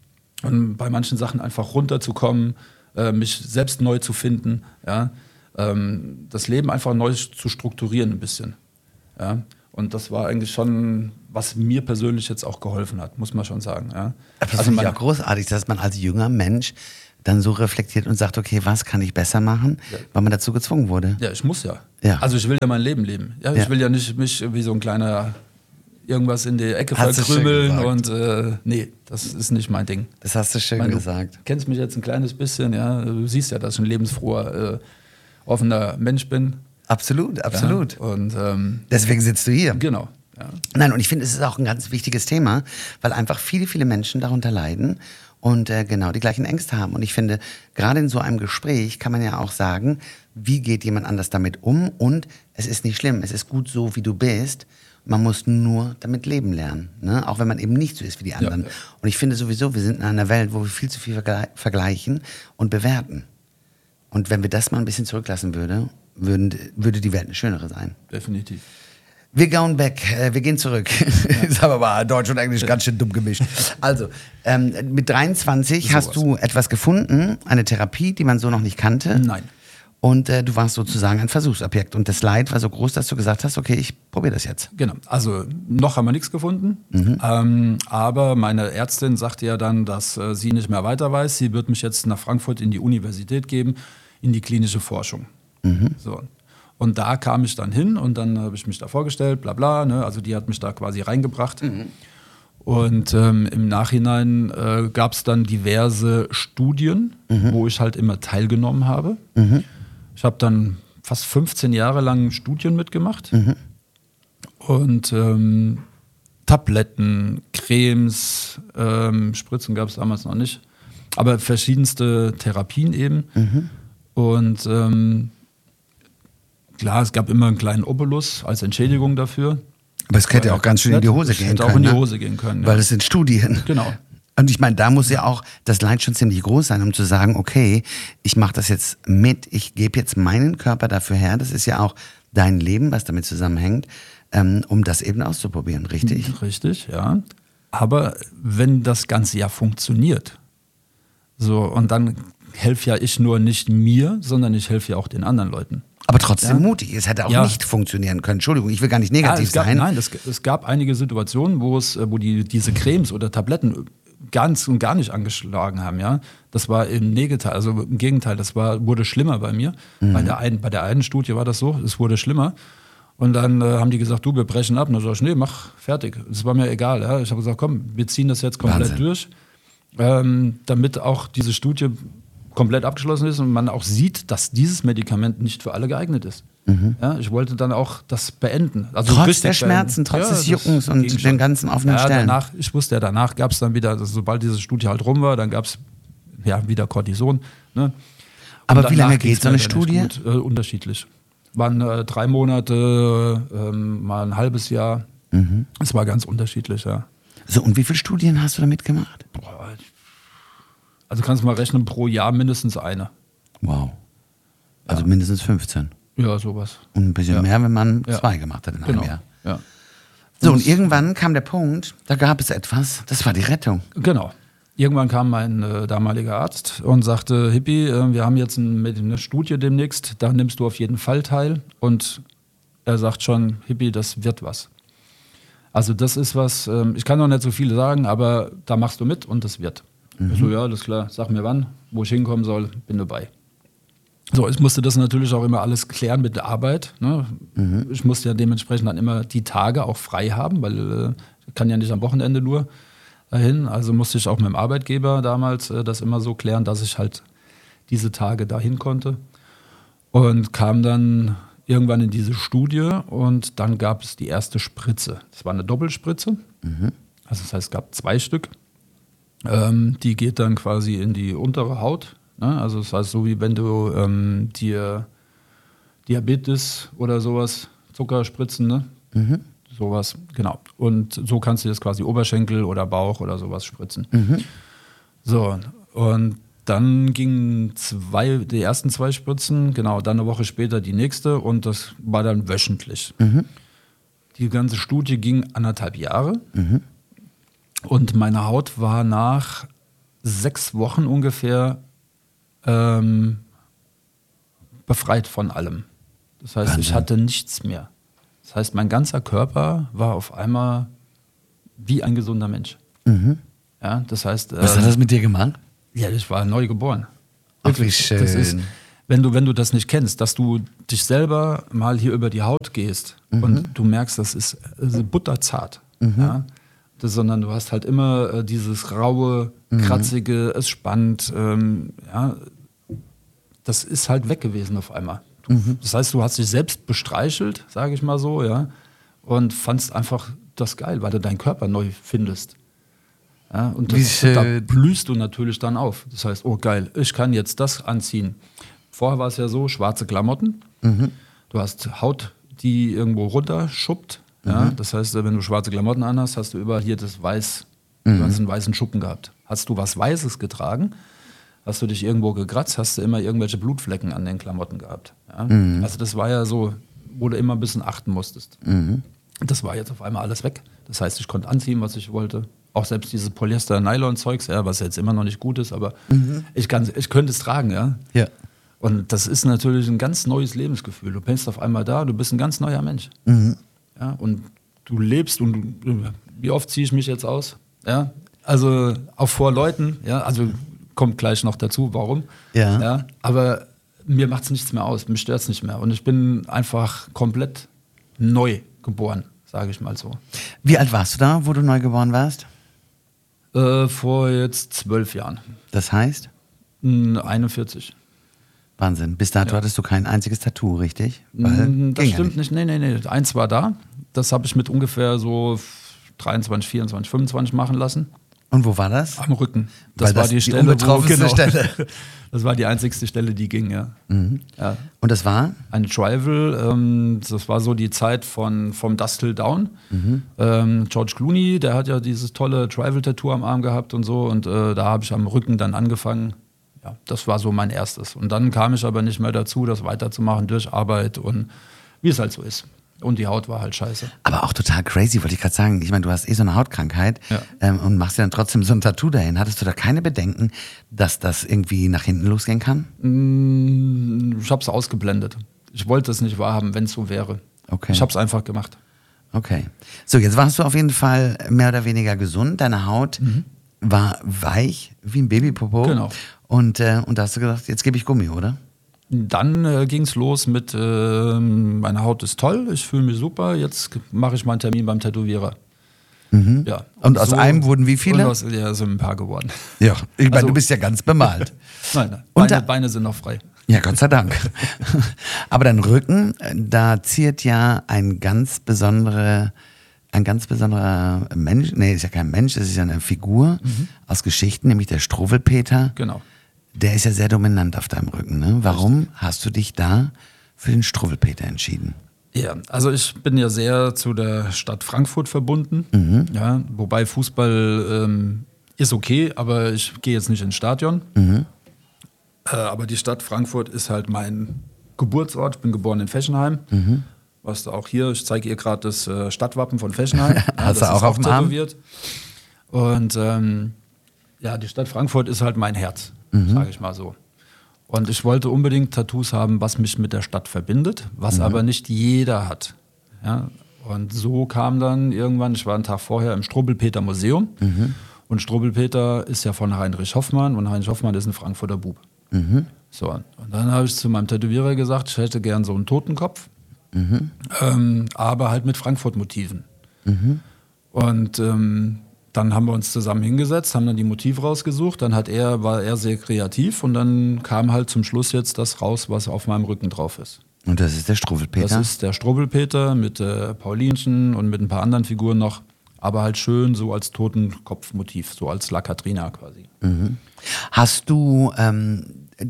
Speaker 3: und bei manchen Sachen einfach runterzukommen, äh, mich selbst neu zu finden, ja, ähm, das Leben einfach neu zu strukturieren ein bisschen. Ja. Und das war eigentlich schon, was mir persönlich jetzt auch geholfen hat, muss man schon sagen. Ja.
Speaker 2: Das also finde ich auch großartig, dass man als junger Mensch dann so reflektiert und sagt, okay, was kann ich besser machen, ja. weil man dazu gezwungen wurde.
Speaker 3: Ja, ich muss ja. ja. Also ich will ja mein Leben leben. Ja, ich ja. will ja nicht mich wie so ein kleiner irgendwas in die Ecke hast verkrümeln und äh, nee, das ist nicht mein Ding.
Speaker 2: Das hast du schön
Speaker 3: meine,
Speaker 2: gesagt.
Speaker 3: Du kennst mich jetzt ein kleines bisschen, ja. Du siehst ja, dass ich ein lebensfroher, äh, offener Mensch bin.
Speaker 2: Absolut, absolut.
Speaker 3: Ja, und ähm,
Speaker 2: deswegen sitzt du hier.
Speaker 3: Genau. Ja.
Speaker 2: Nein, und ich finde, es ist auch ein ganz wichtiges Thema, weil einfach viele, viele Menschen darunter leiden und äh, genau die gleichen Ängste haben. Und ich finde, gerade in so einem Gespräch kann man ja auch sagen, wie geht jemand anders damit um? Und es ist nicht schlimm, es ist gut so, wie du bist. Man muss nur damit leben lernen, ne? Auch wenn man eben nicht so ist wie die anderen. Ja, ja. Und ich finde sowieso, wir sind in einer Welt, wo wir viel zu viel vergle- vergleichen und bewerten. Und wenn wir das mal ein bisschen zurücklassen würden, würden würde die Welt eine schönere sein.
Speaker 3: Definitiv.
Speaker 2: Wir gehen back, äh, wir gehen zurück. Ja. Das haben wir mal Deutsch und Englisch ja. ganz schön dumm gemischt. Also, ähm, mit dreiundzwanzig so hast was. du etwas gefunden, eine Therapie, die man so noch nicht kannte.
Speaker 3: Nein.
Speaker 2: Und äh, du warst sozusagen ein Versuchsobjekt. Und das Leid war so groß, dass du gesagt hast, okay, ich probiere das jetzt.
Speaker 3: Genau. Also noch haben wir nichts gefunden. Mhm. Ähm, aber meine Ärztin sagte ja dann, dass äh, sie nicht mehr weiter weiß. Sie wird mich jetzt nach Frankfurt in die Universität geben, in die klinische Forschung. Mhm. So. Und da kam ich dann hin und dann habe ich mich da vorgestellt, bla bla. Ne? Also die hat mich da quasi reingebracht. Mhm. Und ähm, im Nachhinein äh, gab es dann diverse Studien, mhm. wo ich halt immer teilgenommen habe. Mhm. Ich habe dann fast fünfzehn Jahre lang Studien mitgemacht. Mhm. Und ähm, Tabletten, Cremes, ähm, Spritzen gab es damals noch nicht. Aber verschiedenste Therapien eben. Mhm. Und ähm, klar, es gab immer einen kleinen Obolus als Entschädigung dafür.
Speaker 2: Aber es hätte ja auch ganz schön in die Hose gehen können.
Speaker 3: Hätte auch in die Hose gehen können.
Speaker 2: Weil es sind Studien.
Speaker 3: Genau.
Speaker 2: Und ich meine, da muss ja auch das Leid schon ziemlich groß sein, um zu sagen, okay, ich mache das jetzt mit, ich gebe jetzt meinen Körper dafür her, das ist ja auch dein Leben, was damit zusammenhängt, ähm, um das eben auszuprobieren, richtig?
Speaker 3: Richtig, ja. Aber wenn das Ganze ja funktioniert, so, und dann helfe ja ich nur nicht mir, sondern ich helfe ja auch den anderen Leuten.
Speaker 2: Aber trotzdem
Speaker 3: ja.
Speaker 2: mutig. Es hätte auch
Speaker 3: ja.
Speaker 2: nicht funktionieren können. Entschuldigung, ich will gar nicht negativ
Speaker 3: ja, es gab,
Speaker 2: sein.
Speaker 3: Nein, es, es gab einige Situationen, wo es, wo die diese Cremes oder Tabletten ganz und gar nicht angeschlagen haben. Ja, das war im Gegenteil. Also im Gegenteil, das war wurde schlimmer bei mir. Mhm. Bei der einen, bei der einen Studie war das so, es wurde schlimmer. Und dann äh, haben die gesagt, du, wir brechen ab. Und dann sag ich, nee, mach fertig. Das war mir egal. Ja. Ich habe gesagt, komm, wir ziehen das jetzt komplett Wahnsinn. durch, ähm, damit auch diese Studie komplett abgeschlossen ist und man auch sieht, dass dieses Medikament nicht für alle geeignet ist. Mhm. Ja, ich wollte dann auch das beenden. Also
Speaker 2: trotz der Schmerzen, trotz ja, des Juckens und den ganzen offenen
Speaker 3: ja,
Speaker 2: Stellen.
Speaker 3: Danach, ich wusste ja, danach gab es dann wieder, also sobald diese Studie halt rum war, dann gab es ja, wieder Cortison. Ne?
Speaker 2: Aber wie lange geht so eine Studie?
Speaker 3: Gut, äh, unterschiedlich. Waren äh, drei Monate, äh, mal ein halbes Jahr. Mhm. Es war ganz unterschiedlich, ja.
Speaker 2: So, und wie viele Studien hast du da mitgemacht?
Speaker 3: Boah, also kannst du mal rechnen, pro Jahr mindestens eine.
Speaker 2: Wow. Also ja. mindestens fünfzehn.
Speaker 3: Ja, sowas.
Speaker 2: Und ein bisschen ja. mehr, wenn man ja. zwei gemacht hat in
Speaker 3: genau.
Speaker 2: einem Jahr.
Speaker 3: Ja.
Speaker 2: So, und irgendwann kam der Punkt, da gab es etwas, das war die Rettung.
Speaker 3: Genau. Irgendwann kam mein äh, damaliger Arzt und sagte, Hippie, äh, wir haben jetzt ein, eine Studie demnächst, da nimmst du auf jeden Fall teil. Und er sagt schon, Hippie, das wird was. Also das ist was, äh, ich kann noch nicht so viel sagen, aber da machst du mit und das wird. Mhm. Ich so, ja, alles klar, sag mir wann, wo ich hinkommen soll, bin dabei. So, ich musste das natürlich auch immer alles klären mit der Arbeit. Ne? Mhm. Ich musste ja dementsprechend dann immer die Tage auch frei haben, weil äh, Ich kann ja nicht am Wochenende nur dahin. Also musste ich auch mit dem Arbeitgeber damals äh, das immer so klären, dass ich halt diese Tage dahin konnte. Und kam dann irgendwann in diese Studie und dann gab es die erste Spritze. Das war eine Doppelspritze. Mhm. Also das heißt, es gab zwei Stück. Ähm, die geht dann quasi in die untere Haut. Ne? Also das heißt, so wie wenn du ähm, dir Diabetes oder sowas, Zuckerspritzen, ne? Mhm. Sowas, genau. Und so kannst du das quasi Oberschenkel oder Bauch oder sowas spritzen. Mhm. So, und dann gingen zwei, die ersten zwei Spritzen, genau, dann eine Woche später die nächste und das war dann wöchentlich. Mhm. Die ganze Studie ging anderthalb Jahre mhm. und meine Haut war nach sechs Wochen ungefähr ähm, befreit von allem. Das heißt, Wahnsinn. Ich hatte nichts mehr. Das heißt, mein ganzer Körper war auf einmal wie ein gesunder Mensch. Mhm. Ja, das heißt,
Speaker 2: was
Speaker 3: äh,
Speaker 2: hat das mit dir gemacht?
Speaker 3: Ja, ich war neu geboren.
Speaker 2: Ach, wie schön.
Speaker 3: Das ist, wenn du, wenn du das nicht kennst, dass du dich selber mal hier über die Haut gehst mhm. und du merkst, das ist, das ist butterzart. Mhm. Ja? Das, sondern du hast halt immer äh, dieses raue, kratzige, mhm. es spannt. Ähm, ja? Das ist halt weg gewesen auf einmal. Du, mhm. Das heißt, du hast dich selbst bestreichelt, sage ich mal so, ja, und fandst einfach das geil, weil du deinen Körper neu findest. Ja, und das, da blühst du natürlich dann auf. Das heißt, oh geil, ich kann jetzt das anziehen. Vorher war es ja so, schwarze Klamotten. Mhm. Du hast Haut, die irgendwo runterschuppt. Mhm. Ja, das heißt, wenn du schwarze Klamotten anhast, hast du überall hier das Weiß, mhm. du hast einen weißen Schuppen gehabt. Hast du was Weißes getragen, hast du dich irgendwo gekratzt, hast du immer irgendwelche Blutflecken an den Klamotten gehabt. Ja? Mhm. Also das war ja so, wo du immer ein bisschen achten musstest. Mhm. Das war jetzt auf einmal alles weg. Das heißt, ich konnte anziehen, was ich wollte. Auch selbst dieses Polyester-Nylon-Zeugs, ja, was jetzt immer noch nicht gut ist, aber mhm. ich, kann, ich könnte es tragen, ja.
Speaker 2: ja.
Speaker 3: Und das ist natürlich ein ganz neues Lebensgefühl. Du bist auf einmal da, du bist ein ganz neuer Mensch. Mhm. Ja, und du lebst und du, wie oft ziehe ich mich jetzt aus? Ja, also auch vor Leuten, ja, also kommt gleich noch dazu, warum.
Speaker 2: Ja.
Speaker 3: Ja, aber mir macht es nichts mehr aus, mich stört es nicht mehr. Und ich bin einfach komplett neu geboren, sage ich mal so.
Speaker 2: Wie alt warst du da, wo du neu geboren warst?
Speaker 3: Äh, vor jetzt zwölf Jahren.
Speaker 2: Das heißt?
Speaker 3: einundvierzig.
Speaker 2: Wahnsinn. Bis dato ja. hattest du kein einziges Tattoo, richtig?
Speaker 3: Weil das stimmt nicht. Nee, nee, nee. Eins war da. Das habe ich mit ungefähr so dreiundzwanzig, vierundzwanzig, fünfundzwanzig machen lassen.
Speaker 2: Und wo war das?
Speaker 3: Am Rücken. Das
Speaker 2: Weil
Speaker 3: war
Speaker 2: das
Speaker 3: die,
Speaker 2: die
Speaker 3: Stelle,
Speaker 2: unbetroffenste
Speaker 3: wo, genau,
Speaker 2: Stelle.
Speaker 3: Das war die einzigste Stelle, die ging, ja.
Speaker 2: Mhm.
Speaker 3: ja.
Speaker 2: Und das war?
Speaker 3: Ein Trival. Ähm, das war so die Zeit von vom Dust Till Down. Mhm. Ähm, George Clooney, der hat ja dieses tolle Trival-Tattoo am Arm gehabt und so. Und äh, da habe ich am Rücken dann angefangen. Ja, das war so mein erstes. Und dann kam ich aber nicht mehr dazu, das weiterzumachen durch Arbeit und wie es halt so ist. Und die Haut war halt scheiße.
Speaker 2: Aber auch total crazy, wollte ich gerade sagen. Ich meine, du hast eh so eine Hautkrankheit ja. ähm, und machst dir dann trotzdem so ein Tattoo dahin. Hattest du da keine Bedenken, dass das irgendwie nach hinten losgehen kann?
Speaker 3: Ich habe es ausgeblendet. Ich wollte es nicht wahrhaben, wenn es so wäre.
Speaker 2: Okay.
Speaker 3: Ich habe es einfach gemacht.
Speaker 2: Okay. So, jetzt warst du auf jeden Fall mehr oder weniger gesund. Deine Haut mhm. war weich wie ein Babypopo.
Speaker 3: Genau.
Speaker 2: Und, äh, und da hast du gedacht, jetzt gebe ich Gummi, oder?
Speaker 3: Dann äh, ging es los mit, äh, meine Haut ist toll, ich fühle mich super, jetzt mache ich mal einen Termin beim Tätowierer.
Speaker 2: Mhm.
Speaker 3: Ja,
Speaker 2: und, und aus so, einem wurden wie viele?
Speaker 3: Und aus, ja, sind ein paar geworden.
Speaker 2: Ja, ich meine,
Speaker 3: also,
Speaker 2: du bist ja ganz bemalt.
Speaker 3: Nein, nein.
Speaker 2: Und
Speaker 3: Beine,
Speaker 2: da,
Speaker 3: Beine sind noch frei.
Speaker 2: Ja, Gott sei Dank. Aber dein Rücken, da ziert ja ein ganz besondere, ein ganz besonderer Mensch, nee, ist ja kein Mensch, das ist ja eine Figur mhm. aus Geschichten, nämlich der Struwwelpeter.
Speaker 3: Genau.
Speaker 2: Der ist ja sehr dominant auf deinem Rücken. Ne? Warum Richtig. hast du dich da für den Struwwelpeter entschieden?
Speaker 3: Ja, also ich bin ja sehr zu der Stadt Frankfurt verbunden. Mhm. Ja, wobei Fußball ähm, ist okay, aber ich gehe jetzt nicht ins Stadion. Mhm. Äh, aber die Stadt Frankfurt ist halt mein Geburtsort. Ich bin geboren in Fechenheim. Mhm. Was da auch hier, ich zeige ihr gerade das äh, Stadtwappen von Fechenheim.
Speaker 2: Ja, hast du auch auf dem Arm?
Speaker 3: Und ähm, ja, die Stadt Frankfurt ist halt mein Herz. Mhm. Sage ich mal so. Und ich wollte unbedingt Tattoos haben, was mich mit der Stadt verbindet, was mhm. aber nicht jeder hat. Ja? Und so kam dann irgendwann, ich war einen Tag vorher im Struwwelpeter Museum mhm. und Struwwelpeter ist ja von Heinrich Hoffmann und Heinrich Hoffmann ist ein Frankfurter Bub. Mhm. So, und dann habe ich zu meinem Tätowierer gesagt, ich hätte gern so einen Totenkopf, mhm. ähm, aber halt mit Frankfurt-Motiven. Mhm. Und ähm, dann haben wir uns zusammen hingesetzt, haben dann die Motive rausgesucht. Dann hat er, war er sehr kreativ und dann kam halt zum Schluss jetzt das raus, was auf meinem Rücken drauf ist.
Speaker 2: Und das ist der Struwwelpeter?
Speaker 3: Das ist der Struwwelpeter mit äh, Paulinchen und mit ein paar anderen Figuren noch. Aber halt schön so als Totenkopfmotiv, so als La Katrina quasi.
Speaker 2: Mhm. Hast du ähm,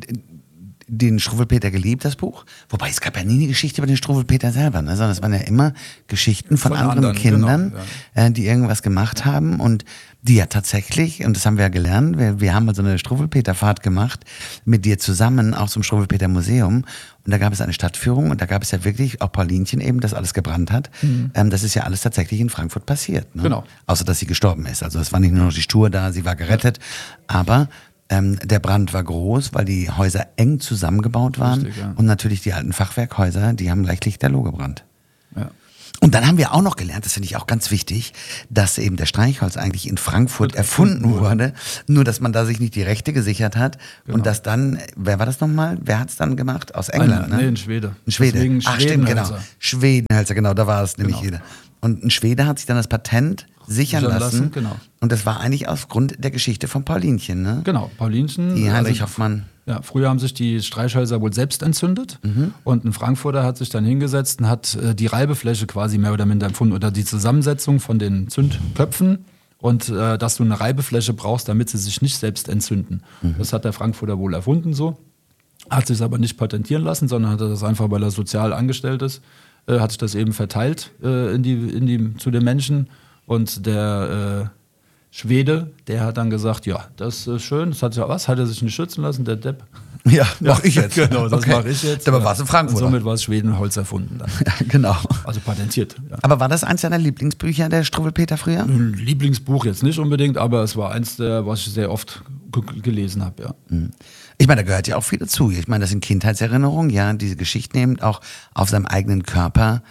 Speaker 2: den Struwwelpeter geliebt, das Buch? Wobei, es gab ja nie eine Geschichte über den Struwwelpeter selber, ne? Sondern es waren ja immer Geschichten von, von anderen, anderen Kindern, genau, ja. äh, die irgendwas gemacht haben und die ja tatsächlich, und das haben wir ja gelernt, wir, wir haben mal so eine Struwwelpeter-Fahrt gemacht mit dir zusammen, auch zum Struwwelpeter-Museum. Und da gab es eine Stadtführung und da gab es ja wirklich auch Paulinchen eben, das alles gebrannt hat. Mhm. Ähm, das ist ja alles tatsächlich in Frankfurt passiert. Ne?
Speaker 3: Genau.
Speaker 2: Außer, dass sie gestorben ist. Also es war nicht nur noch die Stur da, sie war gerettet. Aber ähm, der Brand war groß, weil die Häuser eng zusammengebaut waren.
Speaker 3: Richtig, ja.
Speaker 2: Und natürlich die alten Fachwerkhäuser, die haben gleich lichterloh gebrannt.
Speaker 3: Ja.
Speaker 2: Und dann haben wir auch noch gelernt, das finde ich auch ganz wichtig, dass eben der Streichholz eigentlich in Frankfurt Wird erfunden wurde. wurde, nur dass man da sich nicht die Rechte gesichert hat genau. und dass dann, wer war das nochmal? Wer hat es dann gemacht? Aus England,
Speaker 3: ein,
Speaker 2: ne?
Speaker 3: Nee, ein Schwede.
Speaker 2: Ein Schwede.
Speaker 3: Deswegen
Speaker 2: Ach stimmt, genau.
Speaker 3: Schwedenhölzer.
Speaker 2: Schwedenhölzer, genau, da war es nämlich
Speaker 3: Genau.
Speaker 2: jeder. Und ein Schwede hat sich dann das Patent sichern
Speaker 3: Sichern
Speaker 2: lassen.
Speaker 3: lassen, genau.
Speaker 2: Und das war eigentlich aufgrund der Geschichte von Paulinchen, ne?
Speaker 3: Genau, Paulinchen.
Speaker 2: Die Heinrich
Speaker 3: also,
Speaker 2: Hoffmann.
Speaker 3: Ja, früher haben sich die Streichhölzer wohl selbst entzündet
Speaker 2: Mhm.
Speaker 3: und ein Frankfurter hat sich dann hingesetzt und hat äh, die Reibefläche quasi mehr oder minder empfunden oder die Zusammensetzung von den Zündköpfen und äh, dass du eine Reibefläche brauchst, damit sie sich nicht selbst entzünden.
Speaker 2: Mhm.
Speaker 3: Das hat der Frankfurter wohl erfunden so, hat sich aber nicht patentieren lassen, sondern hat das einfach, weil er sozial angestellt ist, äh, hat sich das eben verteilt äh, in die, in die, zu den Menschen und der äh, Schwede, der hat dann gesagt, ja, das ist schön, das hat ja was, hat er sich nicht schützen lassen, der Depp.
Speaker 2: Ja, mach ich jetzt.
Speaker 3: Genau, das
Speaker 2: okay.
Speaker 3: mache ich jetzt.
Speaker 2: Aber war es in Frankfurt?
Speaker 3: Und somit war es Schwedenholz erfunden dann.
Speaker 2: Ja, genau.
Speaker 3: Also patentiert. Ja.
Speaker 2: Aber war das eins deiner Lieblingsbücher, der Struwwelpeter früher?
Speaker 3: Lieblingsbuch jetzt nicht unbedingt, aber es war eins der, was ich sehr oft g- gelesen habe, ja.
Speaker 2: Ich meine, da gehört ja auch viel dazu. Ich meine, das sind Kindheitserinnerungen, ja, diese Geschichten eben auch auf seinem eigenen Körper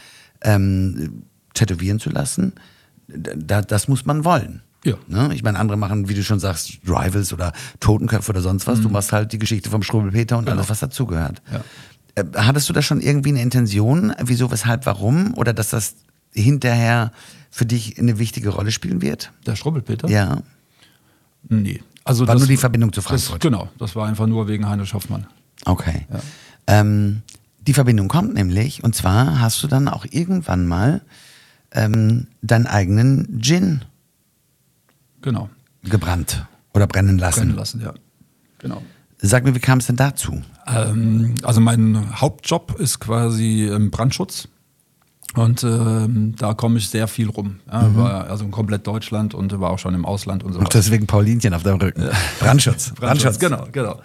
Speaker 2: ähm, tätowieren zu lassen. Da, das muss man wollen.
Speaker 3: Ja.
Speaker 2: Ne? Ich meine, andere machen, wie du schon sagst, Rivals oder Totenköpfe oder sonst was. Mhm. Du machst halt die Geschichte vom Struwwelpeter und genau. alles, was dazugehört.
Speaker 3: Ja.
Speaker 2: Äh, hattest du da schon irgendwie eine Intention, wieso, weshalb, warum? Oder dass das hinterher für dich eine wichtige Rolle spielen wird?
Speaker 3: Der Struwwelpeter?
Speaker 2: Ja.
Speaker 3: Nee. Also
Speaker 2: war
Speaker 3: das,
Speaker 2: nur die Verbindung zu Frankfurt?
Speaker 3: Das, genau, das war einfach nur wegen Heinrich Hoffmann.
Speaker 2: Okay.
Speaker 3: Ja.
Speaker 2: Ähm, die Verbindung kommt nämlich, und zwar hast du dann auch irgendwann mal ähm, deinen eigenen Gin
Speaker 3: Genau.
Speaker 2: gebrannt oder brennen lassen.
Speaker 3: Brennen lassen, ja. Genau.
Speaker 2: Sag mir, wie kam es denn dazu?
Speaker 3: Ähm, also mein Hauptjob ist quasi ähm, Brandschutz. Und ähm, da komme ich sehr viel rum. Ja, mhm. War also in komplett Deutschland und war auch schon im Ausland und so weiter.
Speaker 2: Und deswegen Paulinchen auf deinem Rücken. Ja. Brandschutz.
Speaker 3: Brandschutz. Genau, genau.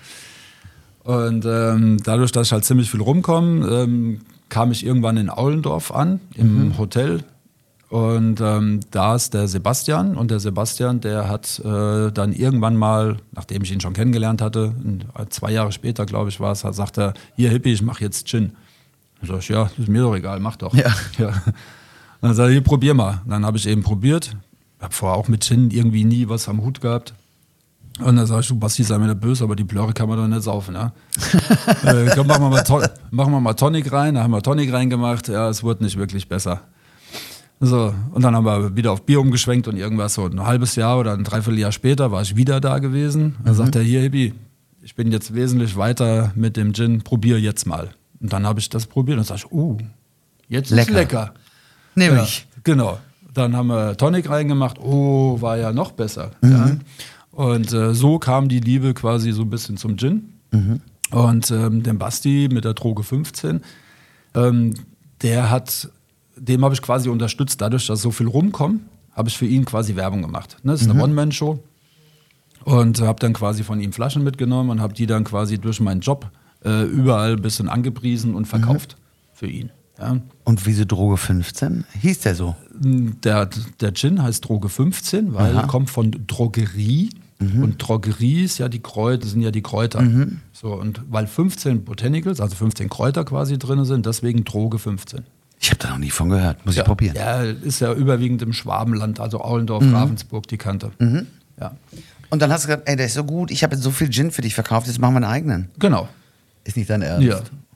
Speaker 3: Und ähm, dadurch, dass ich halt ziemlich viel rumkomme, ähm, kam ich irgendwann in Aulendorf an, im mhm. Hotel. Und ähm, da ist der Sebastian. Und der Sebastian, der hat äh, dann irgendwann mal, nachdem ich ihn schon kennengelernt hatte, zwei Jahre später, glaube ich, war es, sagt er, hier Hippie, ich mache jetzt Gin. Dann sag ich, ja, ist mir doch egal, mach doch.
Speaker 2: Ja.
Speaker 3: Ja. Dann sagt er, hier, probier mal. Dann habe ich eben probiert. Habe vorher auch mit Gin irgendwie nie was am Hut gehabt. Und dann sag ich, du Basti, sei mir nicht böse, aber die Plörre kann man doch nicht saufen. Ja? äh, komm, machen wir, mal to- machen wir mal Tonic rein. Da haben wir Tonic reingemacht. Ja, es wurde nicht wirklich besser. So, und dann haben wir wieder auf Bier umgeschwenkt und irgendwas so ein halbes Jahr oder ein Dreivierteljahr später war ich wieder da gewesen. Dann mhm. sagt er, hier Hippie, ich bin jetzt wesentlich weiter mit dem Gin, probier jetzt mal. Und dann habe ich das probiert und sag ich, uh, jetzt
Speaker 2: lecker.
Speaker 3: ist lecker.
Speaker 2: Nämlich.
Speaker 3: Ja, genau. Dann haben wir Tonic reingemacht, oh, war ja noch besser.
Speaker 2: Mhm.
Speaker 3: Ja. Und äh, so kam die Liebe quasi so ein bisschen zum Gin.
Speaker 2: Mhm.
Speaker 3: Und ähm, den Basti mit der Droge fünfzehn, ähm, der hat... Dem habe ich quasi unterstützt, dadurch, dass so viel rumkommt, habe ich für ihn quasi Werbung gemacht. Ne, das ist eine mhm. One-Man-Show und habe dann quasi von ihm Flaschen mitgenommen und habe die dann quasi durch meinen Job äh, überall ein bisschen angepriesen und verkauft mhm. für ihn. Ja.
Speaker 2: Und wieso Droge fünfzehn? Hieß der so?
Speaker 3: Der, der Gin heißt Droge fünfzehn, weil er kommt von Drogerie. Mhm. Und Drogerie ist ja die Kräuter, sind ja die Kräuter. Mhm. So, und weil fünfzehn Botanicals, also fünfzehn Kräuter quasi drin sind, deswegen Droge fünfzehn.
Speaker 2: Ich habe da noch nie von gehört. Muss
Speaker 3: ja,
Speaker 2: ich probieren.
Speaker 3: Ja, ist ja überwiegend im Schwabenland, also Aulendorf, mhm. Ravensburg, die Kante.
Speaker 2: Mhm.
Speaker 3: Ja.
Speaker 2: Und dann hast du gesagt, ey, der ist so gut, ich habe jetzt so viel Gin für dich verkauft, jetzt machen wir einen eigenen.
Speaker 3: Genau.
Speaker 2: Ist nicht dein Ernst?
Speaker 3: Ja.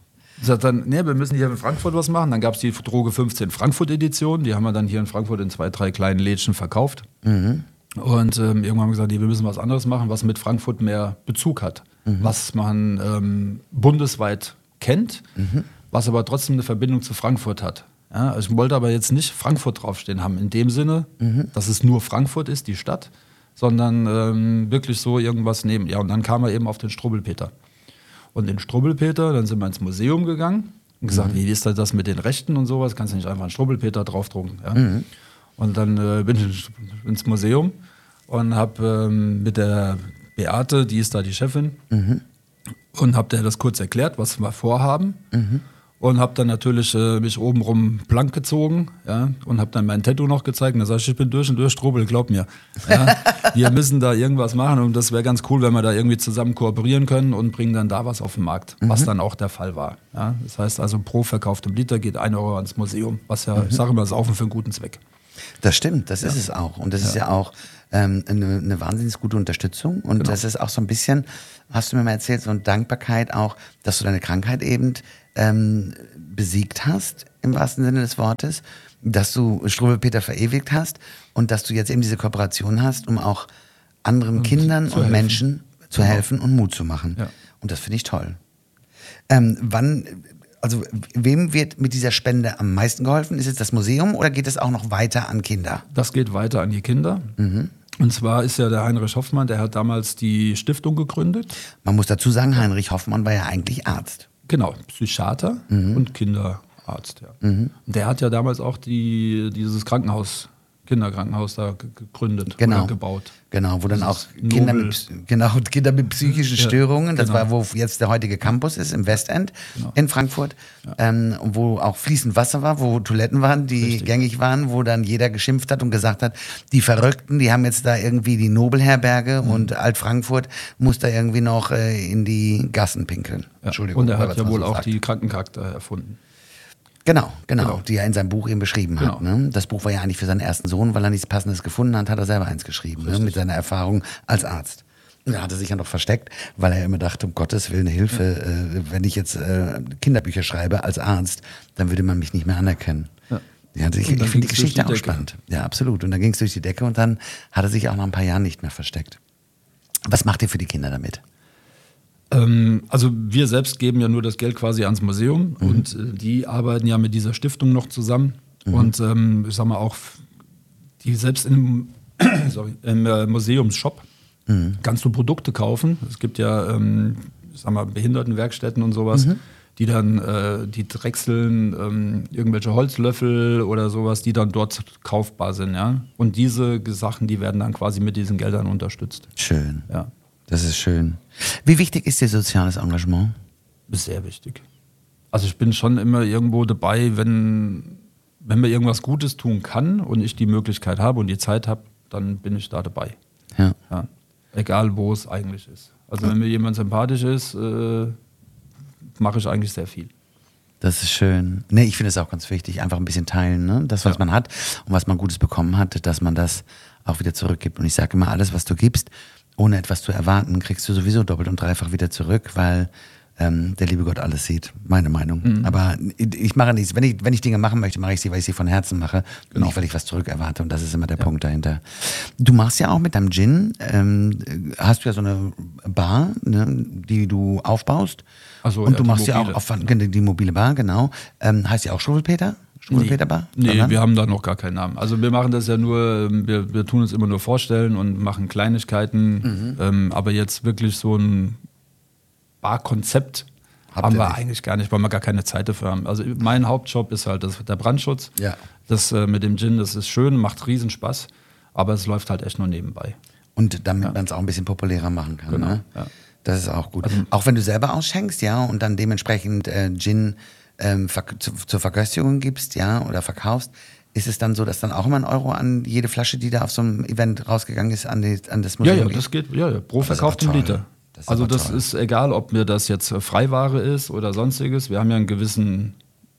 Speaker 3: Ich sag dann, nee, wir müssen hier in Frankfurt was machen. Dann gab es die Droge fünfzehn Frankfurt-Edition. Die haben wir dann hier in Frankfurt in zwei, drei kleinen Lädchen verkauft. Mhm. Und ähm, irgendwann haben wir gesagt, nee, wir müssen was anderes machen, was mit Frankfurt mehr Bezug hat. Mhm. Was man ähm, bundesweit kennt, mhm. was aber trotzdem eine Verbindung zu Frankfurt hat. Ja, also ich wollte aber jetzt nicht Frankfurt draufstehen haben, in dem Sinne, mhm. dass es nur Frankfurt ist, die Stadt, sondern ähm, wirklich so irgendwas neben. Ja, und dann kam er eben auf den Strubbelpeter. Und den Strubbelpeter, dann sind wir ins Museum gegangen und gesagt, mhm. wie ist das mit den Rechten und sowas? Kannst du nicht einfach einen Strubbelpeter draufdrucken? Ja? Mhm. Und dann äh, bin ich ins Museum und habe ähm, mit der Beate, die ist da die Chefin, mhm. und habe der das kurz erklärt, was wir vorhaben. Mhm. Und habe dann natürlich äh, mich obenrum blank gezogen, ja, und habe dann mein Tattoo noch gezeigt. Und da sag ich, ich bin durch und durch Strobel, glaub mir. Ja, wir müssen da irgendwas machen und das wäre ganz cool, wenn wir da irgendwie zusammen kooperieren können und bringen dann da was auf den Markt, mhm. was dann auch der Fall war. Ja, das heißt also, pro verkauftem Liter geht ein Euro ans Museum, was ja, mhm. ich sage immer, saufen für einen guten Zweck.
Speaker 2: Das stimmt, das ja. ist es auch. Und das ja. ist ja auch ähm, eine, eine wahnsinnig gute Unterstützung. Und genau. das ist auch so ein bisschen, hast du mir mal erzählt, so eine Dankbarkeit auch, dass du deine Krankheit eben ähm, besiegt hast, im wahrsten Sinne des Wortes, dass du Strubbelpeter verewigt hast und dass du jetzt eben diese Kooperation hast, um auch anderen und Kindern und helfen. Menschen zu genau. helfen und Mut zu machen. Ja. Und das finde ich toll. Ähm, wann... Also wem wird mit dieser Spende am meisten geholfen? Ist es das Museum oder geht es auch noch weiter an Kinder?
Speaker 3: Das geht weiter an die Kinder. Mhm. Und zwar ist ja der Heinrich Hoffmann, der hat damals die Stiftung gegründet.
Speaker 2: Man muss dazu sagen, Heinrich Hoffmann war ja eigentlich Arzt.
Speaker 3: Genau, Psychiater mhm. und Kinderarzt. Ja. Mhm. Und der hat ja damals auch die, dieses Krankenhaus, Kinderkrankenhaus da gegründet
Speaker 2: genau.
Speaker 3: oder gebaut.
Speaker 2: Genau, wo dann auch Kinder mit, genau, Kinder mit psychischen ja, Störungen, das genau. war, wo jetzt der heutige Campus ist, im Westend genau. in Frankfurt, ja. ähm, wo auch fließend Wasser war, wo Toiletten waren, die Richtig. gängig waren, wo dann jeder geschimpft hat und gesagt hat, die Verrückten, die haben jetzt da irgendwie die Nobelherberge mhm. und Alt-Frankfurt muss da irgendwie noch äh, in die Gassen pinkeln.
Speaker 3: Ja. Entschuldigung. Und er hat ja wohl so auch sagt. die Krankencharakter erfunden.
Speaker 2: Genau, genau, genau, die er in seinem Buch eben beschrieben genau. hat. Ne? Das Buch war ja eigentlich für seinen ersten Sohn, weil er nichts Passendes gefunden hat, hat er selber eins geschrieben, ne? Mit seiner Erfahrung als Arzt. Da hat er sich ja noch versteckt, weil er immer dachte, um Gottes Willen, Hilfe, ja. äh, wenn ich jetzt äh, Kinderbücher schreibe als Arzt, dann würde man mich nicht mehr anerkennen. Ja. Ja, ich ich finde die Geschichte die auch spannend. Ja, absolut. Und dann ging es durch die Decke und dann hat er sich auch nach ein paar Jahren nicht mehr versteckt. Was macht ihr für die Kinder damit?
Speaker 3: Also wir selbst geben ja nur das Geld quasi ans Museum mhm. und äh, die arbeiten ja mit dieser Stiftung noch zusammen mhm. und ähm, ich sag mal auch, die selbst im, sorry, im äh, Museumsshop mhm. kannst du Produkte kaufen. Es gibt ja, ähm, ich sag mal, Behindertenwerkstätten und sowas, mhm. die dann, äh, die drechseln ähm, irgendwelche Holzlöffel oder sowas, die dann dort kaufbar sind, ja. Und diese Sachen, die werden dann quasi mit diesen Geldern unterstützt.
Speaker 2: Schön.
Speaker 3: Ja.
Speaker 2: Das ist schön. Wie wichtig ist dir soziales Engagement?
Speaker 3: Sehr wichtig. Also ich bin schon immer irgendwo dabei, wenn, wenn man irgendwas Gutes tun kann und ich die Möglichkeit habe und die Zeit habe, dann bin ich da dabei.
Speaker 2: Ja.
Speaker 3: Ja. Egal, wo es eigentlich ist. Also wenn mir jemand sympathisch ist, äh, mache ich eigentlich sehr viel.
Speaker 2: Das ist schön. Nee, ich finde es auch ganz wichtig, einfach ein bisschen teilen, ne? Das, was ja. man hat und was man Gutes bekommen hat, dass man das auch wieder zurückgibt. Und ich sage immer, alles, was du gibst, ohne etwas zu erwarten, kriegst du sowieso doppelt und dreifach wieder zurück, weil ähm, der liebe Gott alles sieht, meine Meinung. Mhm. Aber ich mache nichts, wenn ich, wenn ich Dinge machen möchte, mache ich sie, weil ich sie von Herzen mache, genau. nicht weil ich was zurück erwarte, und das ist immer der ja. Punkt dahinter. Du machst ja auch mit deinem Gin, ähm, hast du ja so eine Bar, ne, die du aufbaust,
Speaker 3: so,
Speaker 2: und
Speaker 3: ja,
Speaker 2: du machst
Speaker 3: mobile.
Speaker 2: ja auch auf, die mobile Bar, genau. Ähm, heißt ja auch Strubbelpeter? Strubbelpeter Bar?
Speaker 3: Nee, nee, wir haben da noch gar keinen Namen. Also wir machen das ja nur, wir, wir tun uns immer nur vorstellen und machen Kleinigkeiten, mhm. ähm, aber jetzt wirklich so ein Barkonzept Habt haben wir nicht. Eigentlich gar nicht, weil wir gar keine Zeit dafür haben. Also mein Hauptjob ist halt das, der Brandschutz.
Speaker 2: Ja.
Speaker 3: Das äh, mit dem Gin, das ist schön, macht riesen Spaß, aber es läuft halt echt nur nebenbei.
Speaker 2: Und damit ja. man es auch ein bisschen populärer machen kann. Genau. Ne? Ja. Das ist auch gut. Also, auch wenn du selber ausschenkst, ja, und dann dementsprechend äh, Gin ähm, ver- zu, zur Verköstigung gibst, ja, oder verkaufst, ist es dann so, dass dann auch immer ein Euro an jede Flasche, die da auf so einem Event rausgegangen ist, an, die, an das Museum
Speaker 3: Ja, ja,
Speaker 2: geht?
Speaker 3: das geht, ja, ja, pro verkauften Liter. Das also das toll. Ist egal, ob mir das jetzt Freiware ist oder sonstiges. Wir haben ja einen gewissen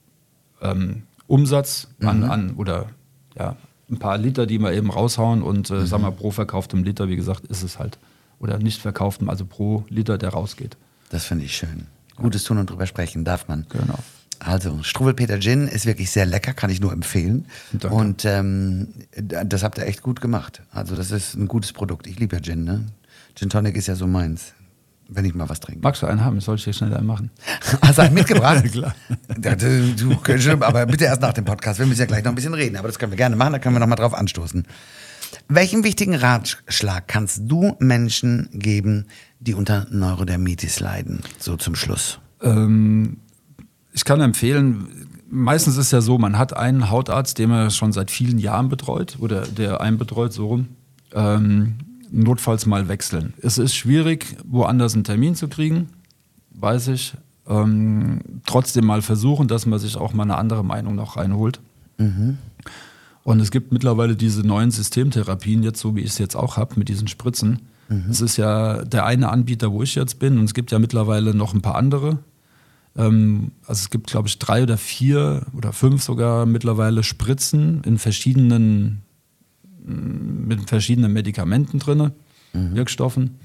Speaker 3: ähm, Umsatz an, mhm. an oder ja, ein paar Liter, die wir eben raushauen, und äh, mhm. sagen wir, pro verkauftem Liter, wie gesagt, ist es halt, oder nicht verkauftem, also pro Liter, der rausgeht.
Speaker 2: Das finde ich schön. Gutes tun und drüber sprechen darf man.
Speaker 3: Genau.
Speaker 2: Also, Struwwelpeter Gin ist wirklich sehr lecker, kann ich nur empfehlen.
Speaker 3: Danke.
Speaker 2: Und ähm, das habt ihr echt gut gemacht. Also, das ist ein gutes Produkt. Ich liebe ja Gin, ne? Gin Tonic ist ja so meins, wenn ich mal was trinke.
Speaker 3: Magst du einen haben? Soll ich dir schnell einen machen?
Speaker 2: Hast du einen mitgebracht?
Speaker 3: Klar.
Speaker 2: Ja, du, du, aber bitte erst nach dem Podcast. Wir müssen ja gleich noch ein bisschen reden, aber das können wir gerne machen, da können wir noch mal drauf anstoßen. Welchen wichtigen Ratschlag kannst du Menschen geben, die unter Neurodermitis leiden? So zum Schluss.
Speaker 3: Ähm, ich kann empfehlen, meistens ist ja so, man hat einen Hautarzt, den man schon seit vielen Jahren betreut oder der einen betreut, so rum. Ähm, notfalls mal wechseln. Es ist schwierig, woanders einen Termin zu kriegen, weiß ich. Ähm, trotzdem mal versuchen, dass man sich auch mal eine andere Meinung noch reinholt. Mhm. Und es gibt mittlerweile diese neuen Systemtherapien, jetzt so wie ich es jetzt auch habe, mit diesen Spritzen. Mhm. Es ist ja der eine Anbieter, wo ich jetzt bin, und es gibt ja mittlerweile noch ein paar andere. Ähm, also es gibt, glaube ich, drei oder vier oder fünf sogar mittlerweile Spritzen in verschiedenen mit verschiedenen Medikamenten drin, mhm. Wirkstoffen.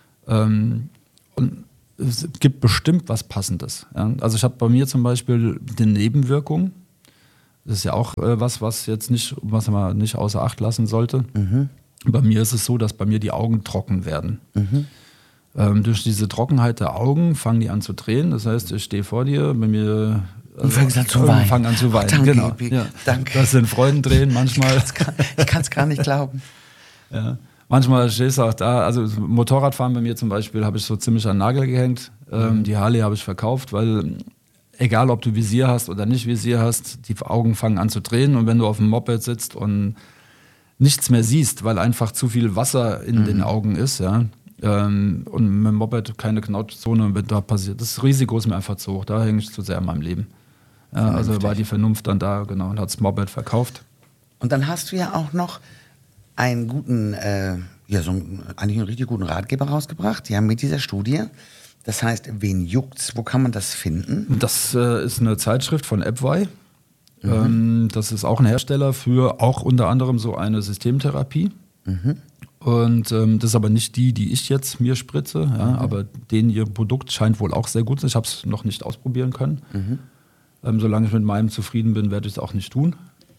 Speaker 3: Ähm, und es gibt bestimmt was Passendes. Ja? Also ich habe bei mir zum Beispiel die Nebenwirkung. Das ist ja auch äh, was, was jetzt nicht, was man nicht außer Acht lassen sollte. Mhm. Bei mir ist es so, dass bei mir die Augen trocken werden. Mhm. Ähm, durch diese Trockenheit der Augen fangen die an zu drehen. Das heißt, ich stehe vor dir, bei mir
Speaker 2: und fängst an zu weinen.
Speaker 3: Fangen an zu weinen.
Speaker 2: Danke,
Speaker 3: genau.
Speaker 2: Ja. Danke.
Speaker 3: Das sind Freudentränen manchmal.
Speaker 2: Ich kann es gar nicht glauben.
Speaker 3: Ja. Manchmal stehst du auch da, also Motorradfahren bei mir zum Beispiel habe ich so ziemlich an den Nagel gehängt. Ähm, mhm. Die Harley habe ich verkauft, weil egal ob du Visier hast oder nicht Visier hast, die Augen fangen an zu drehen, und wenn du auf dem Moped sitzt und nichts mehr siehst, weil einfach zu viel Wasser in mhm. den Augen ist, ja, ähm, und mit dem Moped keine Knautschzone, wenn da passiert, das Risiko ist mir einfach zu hoch, da hänge ich zu sehr in meinem Leben. Ja, also war die Vernunft dann da, genau, und hat das Moped verkauft.
Speaker 2: Und dann hast du ja auch noch einen guten, äh, ja, so einen, eigentlich einen richtig guten Ratgeber rausgebracht, ja, mit dieser Studie. Das heißt, wen juckt's? Wo kann man das finden?
Speaker 3: Das äh, ist eine Zeitschrift von Epwey. Mhm. Ähm, das ist auch ein Hersteller für auch unter anderem so eine Systemtherapie. Mhm. Und ähm, das ist aber nicht die, die ich jetzt mir spritze, ja, mhm. aber denen ihr Produkt scheint wohl auch sehr gut zu sein. Ich habe es noch nicht ausprobieren können. Mhm. Ähm, solange ich mit meinem zufrieden bin, werde ich es auch nicht tun.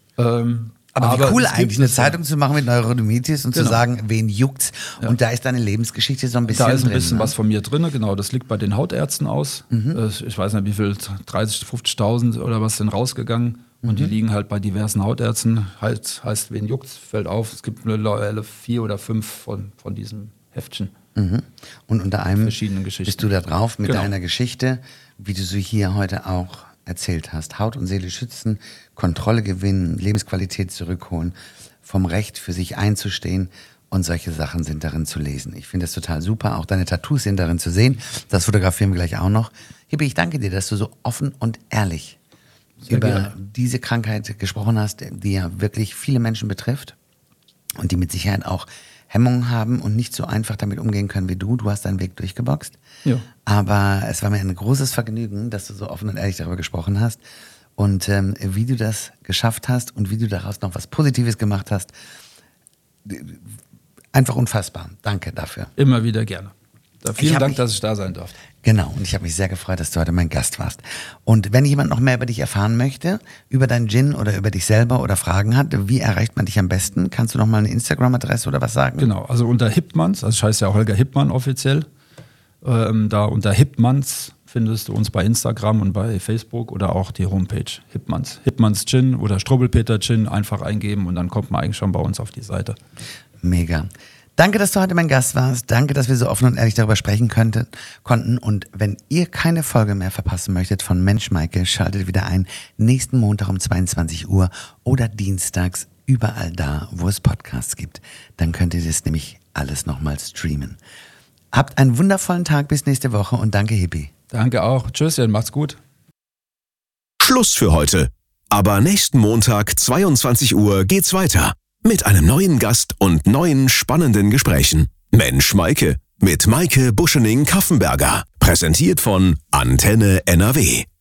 Speaker 3: Ähm,
Speaker 2: aber, aber wie cool eigentlich, eine Zeitung zu machen mit Neurodermitis und genau. zu sagen, wen juckt's? Ja. Und da ist deine Lebensgeschichte so ein bisschen drin.
Speaker 3: Da ist ein
Speaker 2: drin,
Speaker 3: bisschen
Speaker 2: ne?
Speaker 3: was von mir drin, genau. Das liegt bei den Hautärzten aus. Mhm. Ich weiß nicht, wie viel, dreißig, fünfzigtausend oder was sind rausgegangen. Mhm. Und die liegen halt bei diversen Hautärzten. Halt, heißt, wen juckt's, fällt auf. Es gibt mittlerweile vier oder fünf von, von diesen Heftchen.
Speaker 2: Mhm. Und unter einem
Speaker 3: verschiedenen Geschichten.
Speaker 2: Bist du da drauf mit
Speaker 3: genau.
Speaker 2: deiner Geschichte, wie du sie hier heute auch erzählt hast. Haut und Seele schützen, Kontrolle gewinnen, Lebensqualität zurückholen, vom Recht für sich einzustehen, und solche Sachen sind darin zu lesen. Ich finde das total super. Auch deine Tattoos sind darin zu sehen. Das fotografieren wir gleich auch noch. Hippi, ich danke dir, dass du so offen und ehrlich Sehr über gerne. diese Krankheit gesprochen hast, die ja wirklich viele Menschen betrifft und die mit Sicherheit auch Hemmungen haben und nicht so einfach damit umgehen können wie du. Du hast deinen Weg durchgeboxt. Ja. Aber es war mir ein großes Vergnügen, dass du so offen und ehrlich darüber gesprochen hast. Und ähm, wie du das geschafft hast und wie du daraus noch was Positives gemacht hast. Einfach unfassbar. Danke dafür.
Speaker 3: Immer wieder gerne. Vielen Dank, mich, dass ich da sein durfte.
Speaker 2: Genau, und ich habe mich sehr gefreut, dass du heute mein Gast warst. Und wenn jemand noch mehr über dich erfahren möchte, über dein Gin oder über dich selber oder Fragen hat, wie erreicht man dich am besten? Kannst du noch mal eine Instagram-Adresse oder was sagen?
Speaker 3: Genau, also unter Hippmanns, also ich heiße ja Holger Hippmann offiziell. Ähm, da unter Hippmanns findest du uns bei Instagram und bei Facebook oder auch die Homepage Hippmanns. Hippmanns Gin oder Struwwelpeter Gin einfach eingeben und dann kommt man eigentlich schon bei uns auf die Seite.
Speaker 2: Mega. Danke, dass du heute mein Gast warst. Danke, dass wir so offen und ehrlich darüber sprechen könnte, konnten. Und wenn ihr keine Folge mehr verpassen möchtet von Mensch Maike, schaltet wieder ein. Nächsten Montag um zweiundzwanzig Uhr oder dienstags überall da, wo es Podcasts gibt. Dann könnt ihr das nämlich alles nochmal streamen. Habt einen wundervollen Tag, bis nächste Woche und danke, Hippi.
Speaker 3: Danke auch. Tschüsschen, macht's gut.
Speaker 1: Schluss für heute. Aber nächsten Montag, zweiundzwanzig Uhr, geht's weiter. Mit einem neuen Gast und neuen spannenden Gesprächen. Mensch Maike mit Maike Buschening-Kaffenberger. Präsentiert von Antenne N R W.